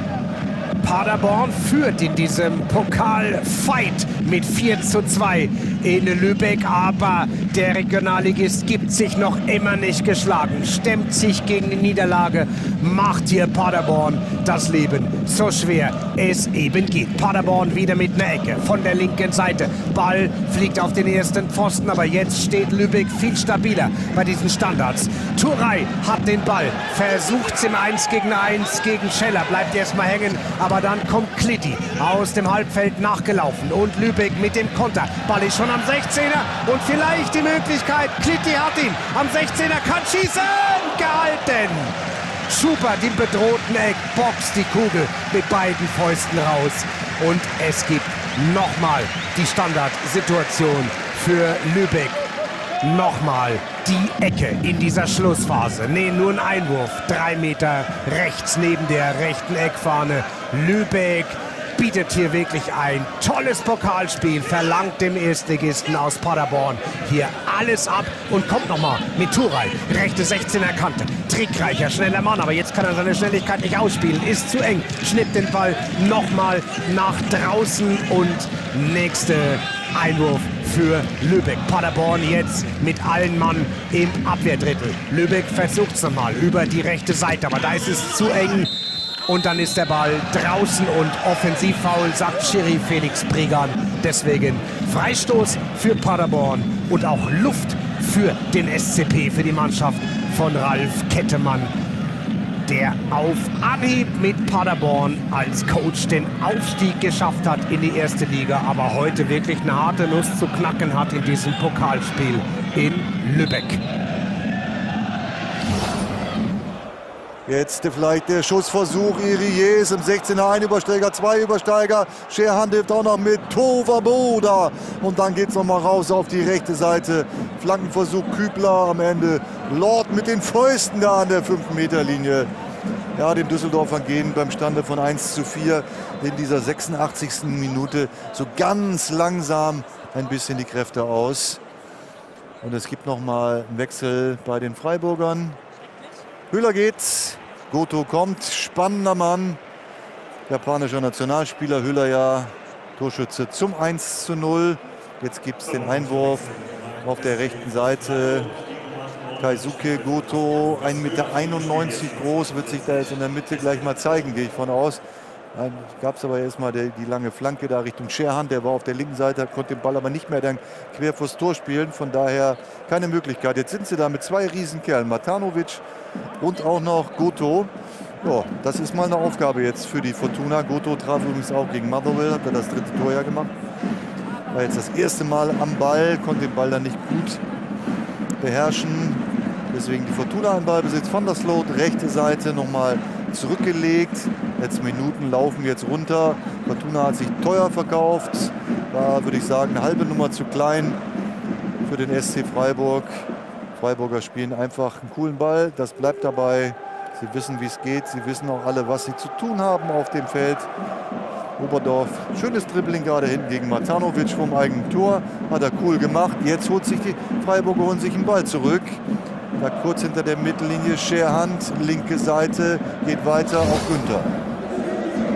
Paderborn führt in diesem Pokal-Fight mit vier zu zwei in Lübeck, aber der Regionalligist gibt sich noch immer nicht geschlagen, stemmt sich gegen die Niederlage, macht hier Paderborn das Leben so schwer es eben geht. Paderborn wieder mit einer Ecke von der linken Seite. Ball fliegt auf den ersten Pfosten, aber jetzt steht Lübeck viel stabiler bei diesen Standards. Thuray hat den Ball, versucht es im eins gegen eins gegen Scheller, bleibt erstmal hängen, aber dann kommt Klitti aus dem Halbfeld nachgelaufen und Lübeck mit dem Konter. Ball ist schon am sechzehner und vielleicht die Möglichkeit, Klitti hat ihn am sechzehner, kann schießen, gehalten. Schubert im bedrohten Eck, boxt die Kugel mit beiden Fäusten raus und es gibt nochmal die Standardsituation für Lübeck. Nochmal die Ecke in dieser Schlussphase. Nee, nur ein Einwurf. Drei Meter rechts neben der rechten Eckfahne. Lübeck bietet hier wirklich ein tolles Pokalspiel, verlangt dem Erstligisten aus Paderborn hier alles ab und kommt nochmal mit Thuray. Rechte sechzehner Kante, trickreicher, schneller Mann, aber jetzt kann er seine Schnelligkeit nicht ausspielen, ist zu eng, schnippt den Ball nochmal nach draußen und nächste Einwurf für Lübeck. Paderborn jetzt mit allen Mann im Abwehrdrittel. Lübeck versucht es nochmal über die rechte Seite, aber da ist es zu eng. Und dann ist der Ball draußen und Offensivfoul, sagt Schiri Felix Bregan. Deswegen Freistoß für Paderborn und auch Luft für den S C P, für die Mannschaft von Ralf Kettemann, der auf Anhieb mit Paderborn als Coach den Aufstieg geschafft hat in die erste Liga, aber heute wirklich eine harte Nuss zu knacken hat in diesem Pokalspiel in Lübeck. Jetzt vielleicht der Schussversuch, Iries im sechzehner, ein Übersteiger, zwei Übersteiger. Scherhan hilft auch noch mit, Tovaboda. Und dann geht es nochmal raus auf die rechte Seite. Flankenversuch Kübler am Ende. Lord mit den Fäusten da an der fünf Meter Linie. Ja, den Düsseldorfern gehen beim Stande von eins zu vier in dieser sechsundachtzigsten Minute so ganz langsam ein bisschen die Kräfte aus. Und es gibt nochmal einen Wechsel bei den Freiburgern. Höhler geht's, Goto kommt, spannender Mann, japanischer Nationalspieler, Höhler ja Torschütze zum eins zu null. Jetzt gibt es den Einwurf auf der rechten Seite. Keisuke Goto, ein Meter einundneunzig groß, wird sich da jetzt in der Mitte gleich mal zeigen, gehe ich von aus. Dann gab es aber erstmal die, die lange Flanke da Richtung Scherhan, der war auf der linken Seite, konnte den Ball aber nicht mehr dann quer vors Tor spielen, von daher keine Möglichkeit. Jetzt sind sie da mit zwei Riesenkerlen, Matanovic und auch noch Goto. Ja, das ist mal eine Aufgabe jetzt für die Fortuna. Goto traf übrigens auch gegen Motherwell, hat er das dritte Tor ja gemacht. War jetzt das erste Mal am Ball, konnte den Ball dann nicht gut beherrschen. Deswegen die Fortuna im Ballbesitz. Van der Sloot, rechte Seite nochmal zurückgelegt. Letzte Minuten laufen jetzt runter. Fortuna hat sich teuer verkauft. War, würde ich sagen, eine halbe Nummer zu klein für den S C Freiburg. Freiburger spielen einfach einen coolen Ball. Das bleibt dabei. Sie wissen, wie es geht. Sie wissen auch alle, was sie zu tun haben auf dem Feld. Oberdorf, schönes Dribbling gerade hinten gegen Matanovic vom eigenen Tor. Hat er cool gemacht. Jetzt holt sich die Freiburger holen sich einen Ball zurück. Da kurz hinter der Mittellinie Scherhand, linke Seite, geht weiter auf Günther.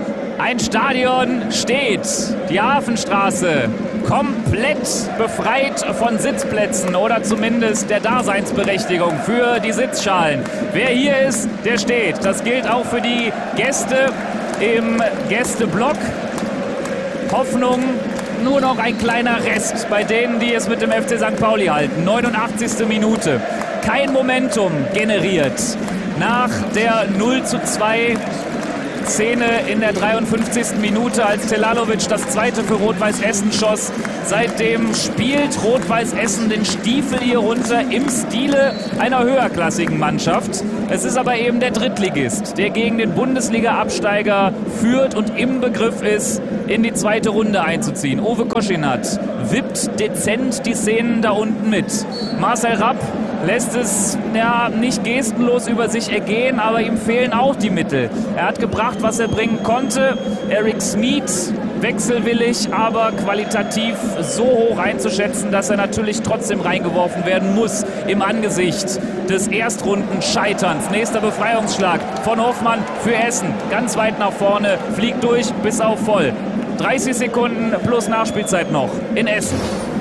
Ein Stadion steht, die Hafenstraße, komplett befreit von Sitzplätzen oder zumindest der Daseinsberechtigung für die Sitzschalen. Wer hier ist, der steht. Das gilt auch für die Gäste im Gästeblock. Hoffnung, nur noch ein kleiner Rest bei denen, die es mit dem F C Sankt Pauli halten. neunundachtzigste Minute. Kein Momentum generiert. Nach der null zu zwei Szene in der dreiundfünfzigsten Minute, als Telalovic das zweite für Rot-Weiß Essen schoss. Seitdem spielt Rot-Weiß Essen den Stiefel hier runter im Stile einer höherklassigen Mannschaft. Es ist aber eben der Drittligist, der gegen den Bundesliga-Absteiger führt und im Begriff ist, in die zweite Runde einzuziehen. Uwe Koschinat wippt dezent die Szenen da unten mit. Marcel Rapp lässt es ja nicht gestenlos über sich ergehen, aber ihm fehlen auch die Mittel. Er hat gebracht, was er bringen konnte. Eric Smith, wechselwillig, aber qualitativ so hoch einzuschätzen, dass er natürlich trotzdem reingeworfen werden muss im Angesicht des Erstrunden-Scheiterns. Nächster Befreiungsschlag von Hofmann für Essen. Ganz weit nach vorne, fliegt durch bis auf voll. dreißig Sekunden plus Nachspielzeit noch in Essen.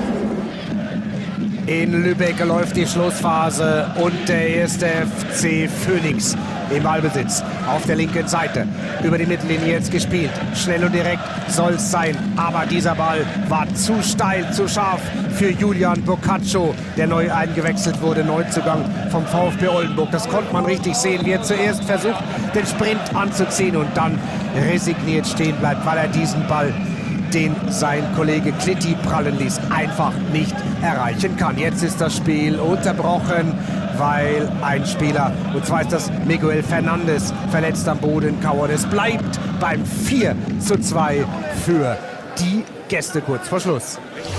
In Lübeck läuft die Schlussphase und der erste F C Phoenix im Ballbesitz auf der linken Seite. Über die Mittellinie jetzt gespielt. Schnell und direkt soll es sein. Aber dieser Ball war zu steil, zu scharf für Julian Boccaccio, der neu eingewechselt wurde. Neuzugang vom VfB Oldenburg. Das konnte man richtig sehen, wie er zuerst versucht, den Sprint anzuziehen und dann resigniert stehen bleibt, weil er diesen Ball, den sein Kollege Klitti prallen ließ, einfach nicht erreichen kann. Jetzt ist das Spiel unterbrochen, weil ein Spieler, und zwar ist das Miguel Fernandes, verletzt am Boden kauert. Es bleibt beim vier zu zwei für die Gäste kurz vor Schluss.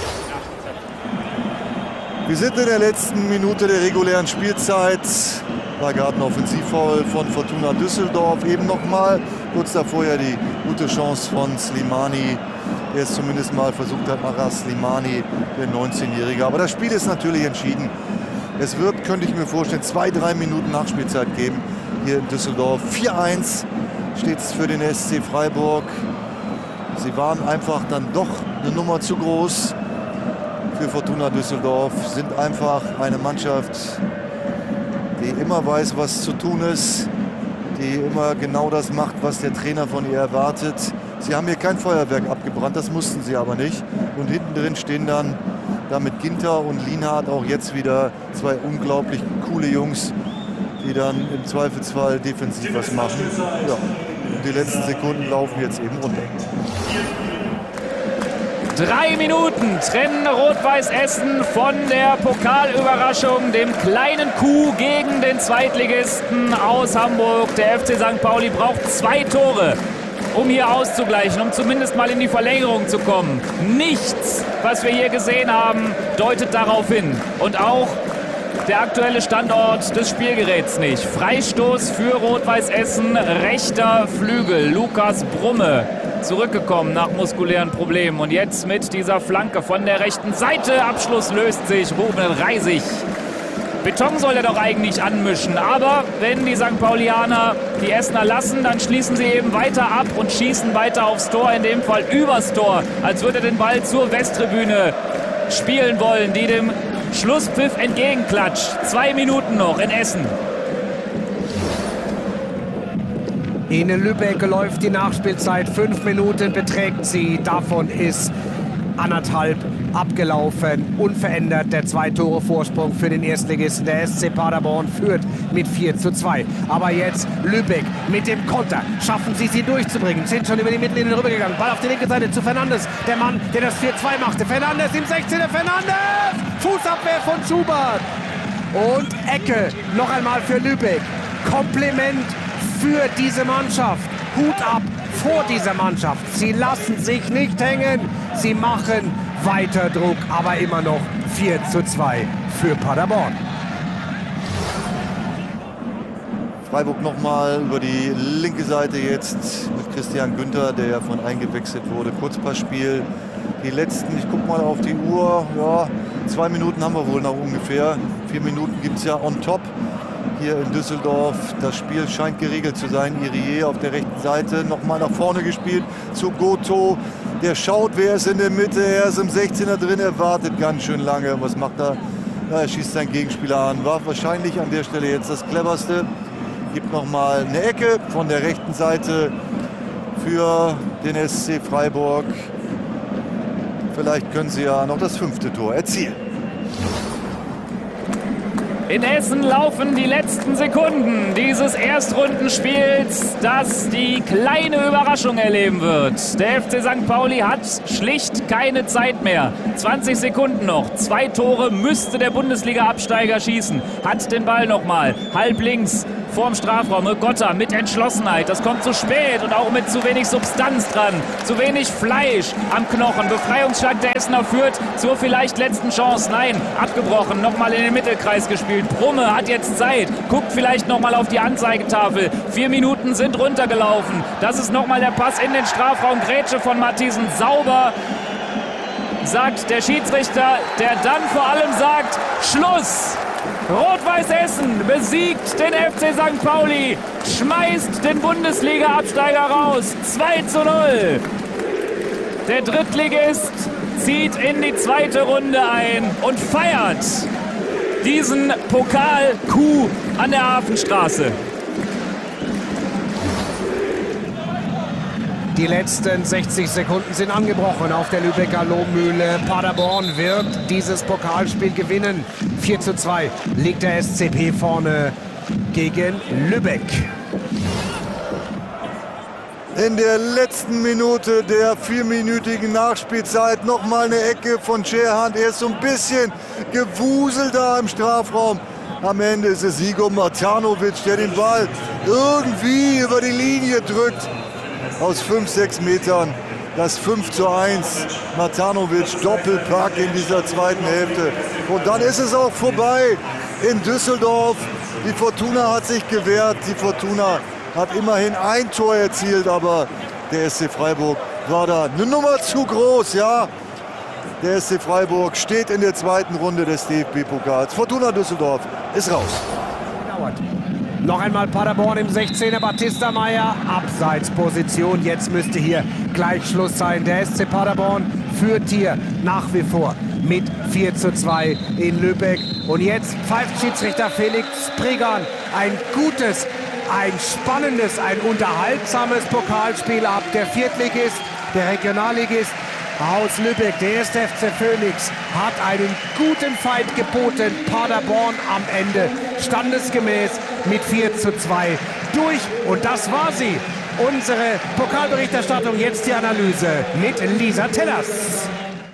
Wir sind in der letzten Minute der regulären Spielzeit. Da gab ein Offensivfoul von Fortuna Düsseldorf. Eben noch mal kurz davor ja die gute Chance von Slimani, der es zumindest mal versucht hat, Maras Slimani, der neunzehnjährige. Aber das Spiel ist natürlich entschieden. Es wird, könnte ich mir vorstellen, zwei, drei Minuten Nachspielzeit geben hier in Düsseldorf. vier eins steht es für den S C Freiburg. Sie waren einfach dann doch eine Nummer zu groß für Fortuna Düsseldorf. Sind einfach eine Mannschaft, die immer weiß, was zu tun ist, die immer genau das macht, was der Trainer von ihr erwartet. Sie haben hier kein Feuerwerk abgebrannt, das mussten sie aber nicht. Und hinten drin stehen dann damit Ginter und Lienhardt auch jetzt wieder zwei unglaublich coole Jungs, die dann im Zweifelsfall defensiv was machen. Ja. Und die letzten Sekunden laufen jetzt eben runter. Drei Minuten trennen Rot-Weiß Essen von der Pokalüberraschung, dem kleinen Coup gegen den Zweitligisten aus Hamburg. Der F C Sankt Pauli braucht zwei Tore, um hier auszugleichen, um zumindest mal in die Verlängerung zu kommen. Nichts, was wir hier gesehen haben, deutet darauf hin. Und auch der aktuelle Standort des Spielgeräts nicht. Freistoß für Rot-Weiß Essen, rechter Flügel. Lukas Brumme zurückgekommen nach muskulären Problemen. Und jetzt mit dieser Flanke von der rechten Seite. Abschluss löst sich. Ruben Reisig. Beton soll er doch eigentlich anmischen. Aber wenn die Sankt Paulianer die Essener lassen, dann schließen sie eben weiter ab und schießen weiter aufs Tor. In dem Fall übers Tor. Als würde er den Ball zur Westtribüne spielen wollen, die dem Schlusspfiff entgegenklatscht. Zwei Minuten noch in Essen. In Lübeck läuft die Nachspielzeit. Fünf Minuten beträgt sie. Davon ist anderthalb abgelaufen. Unverändert der Zwei-Tore-Vorsprung für den Erstligisten. Der S C Paderborn führt mit vier zu zwei. Aber jetzt Lübeck mit dem Konter. Schaffen sie, sie durchzubringen. Sind schon über die Mittellinie rübergegangen. Ball auf die linke Seite zu Fernandes. Der Mann, der das vier zwei machte. Fernandes im sechzehner. Fernandes! Fußabwehr von Schubert. Und Ecke noch einmal für Lübeck. Kompliment für diese Mannschaft. Hut ab vor dieser Mannschaft. Sie lassen sich nicht hängen. Sie machen weiter Druck, aber immer noch vier zu zwei für Paderborn. Freiburg nochmal über die linke Seite jetzt mit Christian Günther, der ja von eingewechselt wurde. Kurzpassspiel. Die letzten, ich gucke mal auf die Uhr, ja, zwei Minuten haben wir wohl noch ungefähr. Vier Minuten gibt es ja on top. hier in Düsseldorf. Das Spiel scheint geregelt zu sein. Irié auf der rechten Seite, nochmal nach vorne gespielt zu Goto. Der schaut, wer ist in der Mitte, er ist im sechzehner drin, er wartet ganz schön lange. Was macht er? Ja, er schießt seinen Gegenspieler an. War wahrscheinlich an der Stelle jetzt das Cleverste. Gibt nochmal eine Ecke von der rechten Seite für den S C Freiburg. Vielleicht können sie ja noch das fünfte Tor erzielen. In Essen laufen die letzten Sekunden dieses Erstrundenspiels, das die kleine Überraschung erleben wird. Der F C Sankt Pauli hat schlicht keine Zeit mehr. zwanzig Sekunden noch. Zwei Tore müsste der Bundesliga-Absteiger schießen. Hat den Ball nochmal. Halb links vorm Strafraum. Gotta mit Entschlossenheit. Das kommt zu spät und auch mit zu wenig Substanz dran. Zu wenig Fleisch am Knochen. Befreiungsschlag der Essener führt zur vielleicht letzten Chance. Nein, abgebrochen. Nochmal in den Mittelkreis gespielt. Brumme hat jetzt Zeit. Guckt vielleicht nochmal auf die Anzeigetafel. Vier Minuten sind runtergelaufen. Das ist nochmal der Pass in den Strafraum. Grätsche von Matthiesen. Sauber, sagt der Schiedsrichter, der dann vor allem sagt, Schluss! Rot-Weiß Essen besiegt den F C Sankt Pauli, schmeißt den Bundesliga-Absteiger raus. zwei zu null. Der Drittligist zieht in die zweite Runde ein und feiert diesen Pokal-Coup an der Hafenstraße. Die letzten sechzig Sekunden sind angebrochen auf der Lübecker Lohmühle. Paderborn wird dieses Pokalspiel gewinnen. vier zu zwei liegt der S C P vorne gegen Lübeck. In der letzten Minute der vierminütigen Nachspielzeit nochmal eine Ecke von Scherhand. Er ist so ein bisschen gewuselt da im Strafraum. Am Ende ist es Igor Matanovic, der den Ball irgendwie über die Linie drückt. Aus fünf, sechs Metern das fünf zu eins. Matanovic Doppelpack in dieser zweiten Hälfte. Und dann ist es auch vorbei in Düsseldorf. Die Fortuna hat sich gewehrt. Die Fortuna hat immerhin ein Tor erzielt, aber der S C Freiburg war da eine Nummer zu groß, ja. Der S C Freiburg steht in der zweiten Runde des D F B-Pokals. Fortuna Düsseldorf ist raus. Dauert. Noch einmal Paderborn im sechzehner, Batista Meyer, Abseitsposition. Jetzt müsste hier gleich Schluss sein. Der S C Paderborn führt hier nach wie vor mit vier zu zwei in Lübeck. Und jetzt pfeift Schiedsrichter Felix Prigan ein gutes, ein spannendes, ein unterhaltsames Pokalspiel ab. Der Viertligist, der Regionalligist aus Lübeck, der erste F C Phoenix, hat einen guten Fight geboten. Paderborn am Ende standesgemäß mit vier zu zwei durch. Und das war sie. Unsere Pokalberichterstattung, jetzt die Analyse mit Lisa Tellers.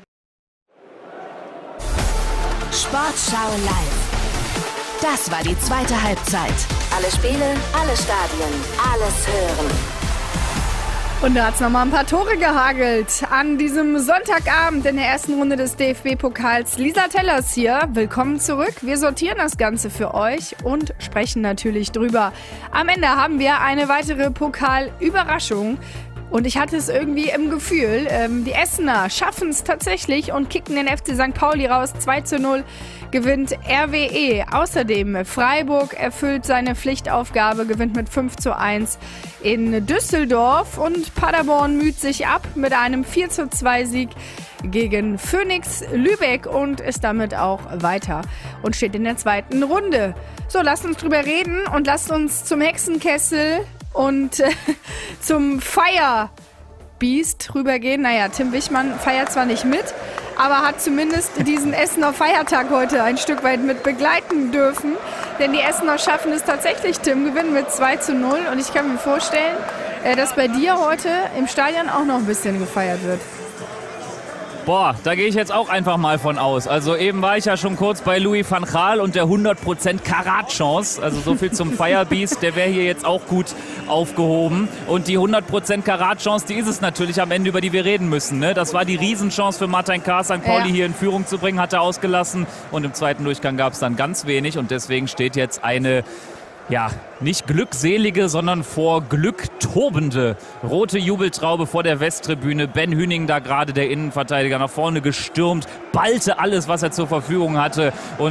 Sportschau live. Das war die zweite Halbzeit. Alle Spiele, alle Stadien, alles hören. Und da hat es nochmal ein paar Tore gehagelt an diesem Sonntagabend in der ersten Runde des D F B-Pokals. Lisa Tellers hier, willkommen zurück. Wir sortieren das Ganze für euch und sprechen natürlich drüber. Am Ende haben wir eine weitere Pokalüberraschung. Und ich hatte es irgendwie im Gefühl, ähm, die Essener schaffen es tatsächlich und kicken den F C Sankt Pauli raus. zwei zu null gewinnt R W E. Außerdem Freiburg erfüllt seine Pflichtaufgabe, gewinnt mit fünf zu eins in Düsseldorf. Und Paderborn müht sich ab mit einem vier zu zwei Sieg gegen Phoenix Lübeck und ist damit auch weiter und steht in der zweiten Runde. So, lasst uns drüber reden und lasst uns zum Hexenkessel und äh, zum Feierbeast rübergehen. Naja, Tim Wichmann feiert zwar nicht mit, aber hat zumindest diesen Essener Feiertag heute ein Stück weit mit begleiten dürfen. Denn die Essener schaffen es tatsächlich, Tim, gewinnen mit zwei zu null. Und ich kann mir vorstellen, äh, dass bei dir heute im Stadion auch noch ein bisschen gefeiert wird. Boah, da gehe ich jetzt auch einfach mal von aus. Also eben war ich ja schon kurz bei Louis van Gaal und der hundert Prozent Karat-Chance. Also so viel zum Firebeast, der wäre hier jetzt auch gut aufgehoben. Und die hundert Prozent Karat-Chance, die ist es natürlich am Ende, über die wir reden müssen. Ne? Das war die Riesenchance für Martin Kaas, Sankt Pauli ja. hier in Führung zu bringen, hat er ausgelassen. Und im zweiten Durchgang gab es dann ganz wenig. Und deswegen steht jetzt eine... Ja, nicht glückselige, sondern vor Glück tobende rote Jubeltraube vor der Westtribüne. Ben Hüning da gerade, der Innenverteidiger, nach vorne gestürmt, ballte alles, was er zur Verfügung hatte und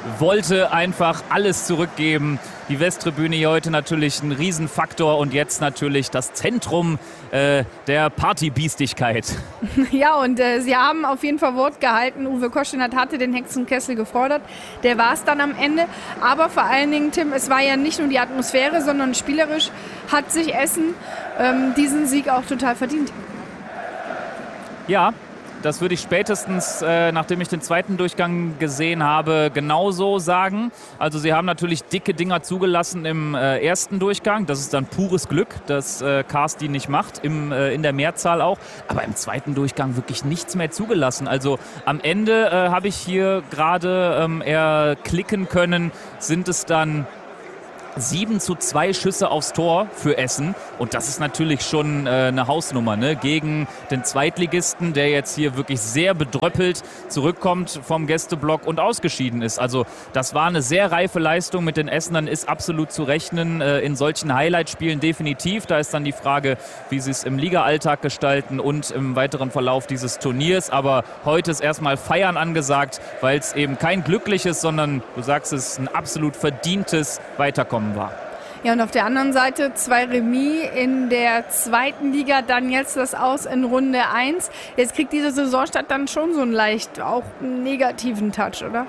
wollte einfach alles zurückgeben. Die Westtribüne hier heute natürlich ein Riesenfaktor und jetzt natürlich das Zentrum äh, der Partybiestigkeit. Ja, und äh, sie haben auf jeden Fall Wort gehalten. Uwe Koschinat hatte den Hexenkessel gefordert. Der war es dann am Ende. Aber vor allen Dingen, Tim, es war ja nicht nur die Atmosphäre, sondern spielerisch hat sich Essen ähm, diesen Sieg auch total verdient. Ja, das würde ich spätestens, äh, nachdem ich den zweiten Durchgang gesehen habe, genauso sagen. Also sie haben natürlich dicke Dinger zugelassen im äh, ersten Durchgang. Das ist dann pures Glück, dass äh, Karsti nicht macht, im, äh, in der Mehrzahl auch. Aber im zweiten Durchgang wirklich nichts mehr zugelassen. Also am Ende äh, habe ich hier gerade ähm, eher klicken können, sind es dann sieben zu zwei Schüsse aufs Tor für Essen. Und das ist natürlich schon äh, eine Hausnummer, ne? Gegen den Zweitligisten, der jetzt hier wirklich sehr bedröppelt zurückkommt vom Gästeblock und ausgeschieden ist. Also das war eine sehr reife Leistung mit den Essenern, ist absolut zu rechnen äh, in solchen Highlight-Spielen definitiv. Da ist dann die Frage, wie sie es im Liga-Alltag gestalten und im weiteren Verlauf dieses Turniers. Aber heute ist erstmal Feiern angesagt, weil es eben kein glückliches, sondern, du sagst es, ein absolut verdientes Weiterkommen war. Ja, und auf der anderen Seite zwei Remis in der zweiten Liga, dann jetzt das Aus in Runde eins. Jetzt kriegt diese Saisonstart dann schon so einen leicht auch negativen Touch, oder?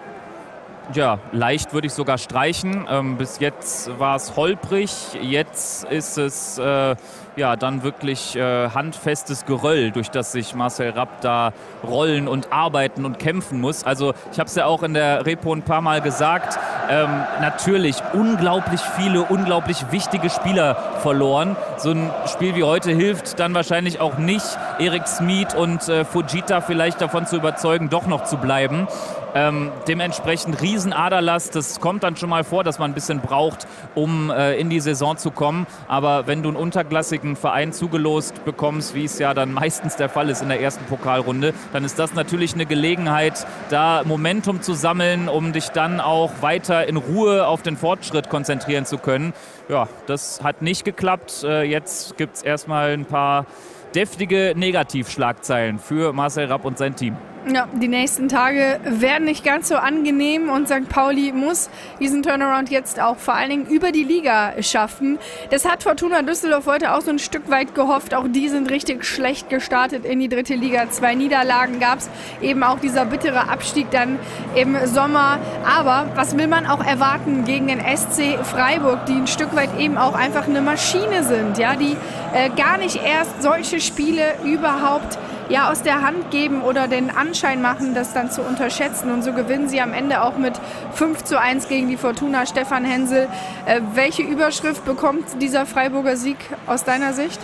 Ja, leicht würde ich sogar streichen. Ähm, bis jetzt war es holprig, jetzt ist es äh, ja dann wirklich äh, handfestes Geröll, durch das sich Marcel Rapp da rollen und arbeiten und kämpfen muss. Also ich habe es ja auch in der Repo ein paar Mal gesagt, ähm, natürlich unglaublich viele, unglaublich wichtige Spieler verloren. So ein Spiel wie heute hilft dann wahrscheinlich auch nicht, Erik Smith und äh, Fujita vielleicht davon zu überzeugen, doch noch zu bleiben. Ähm, dementsprechend Riesenaderlass, das kommt dann schon mal vor, dass man ein bisschen braucht, um äh, in die Saison zu kommen. Aber wenn du einen unterklassigen Verein zugelost bekommst, wie es ja dann meistens der Fall ist in der ersten Pokalrunde, dann ist das natürlich eine Gelegenheit, da Momentum zu sammeln, um dich dann auch weiter in Ruhe auf den Fortschritt konzentrieren zu können. Ja, das hat nicht geklappt. Äh, jetzt gibt es erstmal ein paar deftige Negativschlagzeilen für Marcel Rapp und sein Team. Ja, die nächsten Tage werden nicht ganz so angenehm und Sankt Pauli muss diesen Turnaround jetzt auch vor allen Dingen über die Liga schaffen. Das hat Fortuna Düsseldorf heute auch so ein Stück weit gehofft. Auch die sind richtig schlecht gestartet in die dritte Liga. Zwei Niederlagen gab es, eben auch dieser bittere Abstieg dann im Sommer. Aber was will man auch erwarten gegen den S C Freiburg, die ein Stück weit eben auch einfach eine Maschine sind, ja, die äh, gar nicht erst solche Spiele überhaupt ja, aus der Hand geben oder den Anschein machen, das dann zu unterschätzen. Und so gewinnen sie am Ende auch mit fünf zu eins gegen die Fortuna. Stefan Hensel, äh, welche Überschrift bekommt dieser Freiburger Sieg aus deiner Sicht?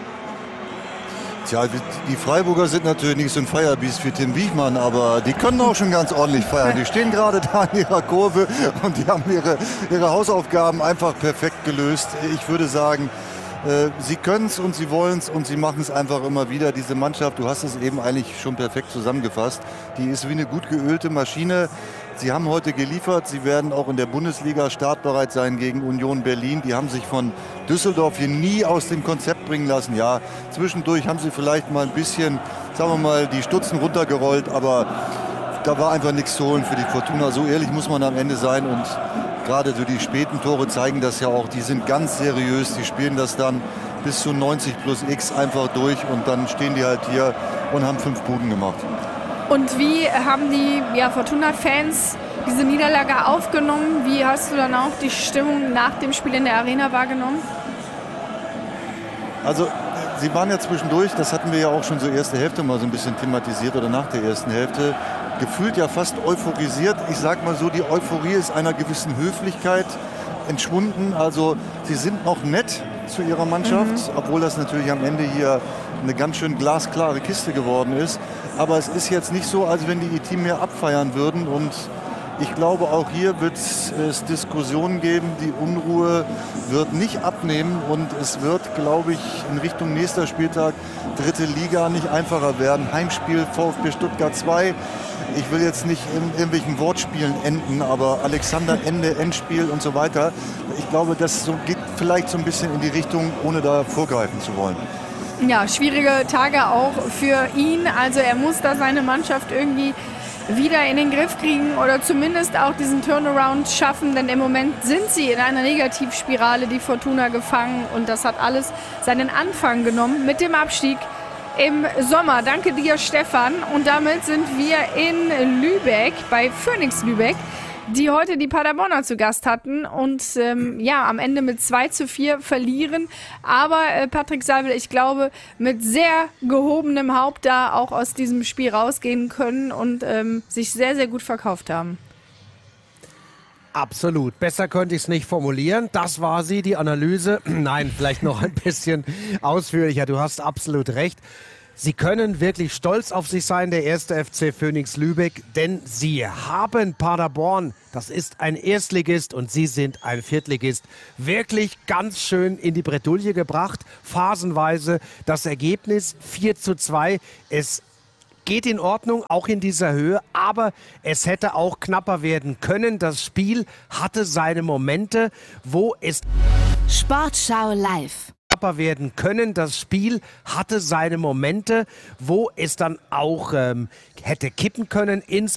Tja, die Freiburger sind natürlich nicht so ein Feierbiest wie Tim Wiechmann, aber die können auch schon ganz ordentlich feiern. Die stehen gerade da in ihrer Kurve und die haben ihre, ihre Hausaufgaben einfach perfekt gelöst. Ich würde sagen, sie können es und sie wollen es und sie machen es einfach immer wieder. Diese Mannschaft, du hast es eben eigentlich schon perfekt zusammengefasst, die ist wie eine gut geölte Maschine. Sie haben heute geliefert, sie werden auch in der Bundesliga startbereit sein gegen Union Berlin. Die haben sich von Düsseldorf hier nie aus dem Konzept bringen lassen. Ja, zwischendurch haben sie vielleicht mal ein bisschen, sagen wir mal, die Stutzen runtergerollt, aber da war einfach nichts zu holen für die Fortuna. So ehrlich muss man am Ende sein und gerade so die späten Tore zeigen das ja auch. Die sind ganz seriös, die spielen das dann bis zu neunzig plus X einfach durch und dann stehen die halt hier und haben fünf Buden gemacht. Und wie haben die ja, Fortuna-Fans diese Niederlage aufgenommen? Wie hast du dann auch die Stimmung nach dem Spiel in der Arena wahrgenommen? Also sie waren ja zwischendurch, das hatten wir ja auch schon so erste Hälfte mal so ein bisschen thematisiert oder nach der ersten Hälfte, gefühlt ja fast euphorisiert. Ich sag mal so, die Euphorie ist einer gewissen Höflichkeit entschwunden. Also sie sind noch nett zu ihrer Mannschaft, mhm. obwohl das natürlich am Ende hier eine ganz schön glasklare Kiste geworden ist. Aber es ist jetzt nicht so, als wenn die ihr Team mehr abfeiern würden. Und ich glaube, auch hier wird es Diskussionen geben. Die Unruhe wird nicht abnehmen. Und es wird, glaube ich, in Richtung nächster Spieltag dritte Liga nicht einfacher werden. Heimspiel VfB Stuttgart zwei. Ich will jetzt nicht in irgendwelchen Wortspielen enden, aber Alexander Ende, Endspiel und so weiter. Ich glaube, das so geht vielleicht so ein bisschen in die Richtung, ohne da vorgreifen zu wollen. Ja, schwierige Tage auch für ihn. Also er muss da seine Mannschaft irgendwie wieder in den Griff kriegen oder zumindest auch diesen Turnaround schaffen, denn im Moment sind sie in einer Negativspirale, die Fortuna, gefangen und das hat alles seinen Anfang genommen mit dem Abstieg im Sommer. Danke dir, Stefan, und damit sind wir in Lübeck, bei Phoenix Lübeck, die heute die Paderborner zu Gast hatten und ähm, ja, am Ende mit zwei zu vier verlieren. Aber äh, Patrick Seibel, ich glaube, mit sehr gehobenem Haupt da auch aus diesem Spiel rausgehen können und ähm, sich sehr, sehr gut verkauft haben. Absolut. Besser könnte ich es nicht formulieren. Das war sie, die Analyse. Nein, vielleicht noch ein bisschen ausführlicher. Du hast absolut recht. Sie können wirklich stolz auf sich sein, der erste F C Phoenix Lübeck, denn sie haben Paderborn, das ist ein Erstligist und sie sind ein Viertligist, wirklich ganz schön in die Bredouille gebracht. Phasenweise das Ergebnis vier zu zwei. Es geht in Ordnung, auch in dieser Höhe, aber es hätte auch knapper werden können. Das Spiel hatte seine Momente, wo es Sportschau live werden können. Das Spiel hatte seine Momente, wo es dann auch ähm, hätte kippen können, ins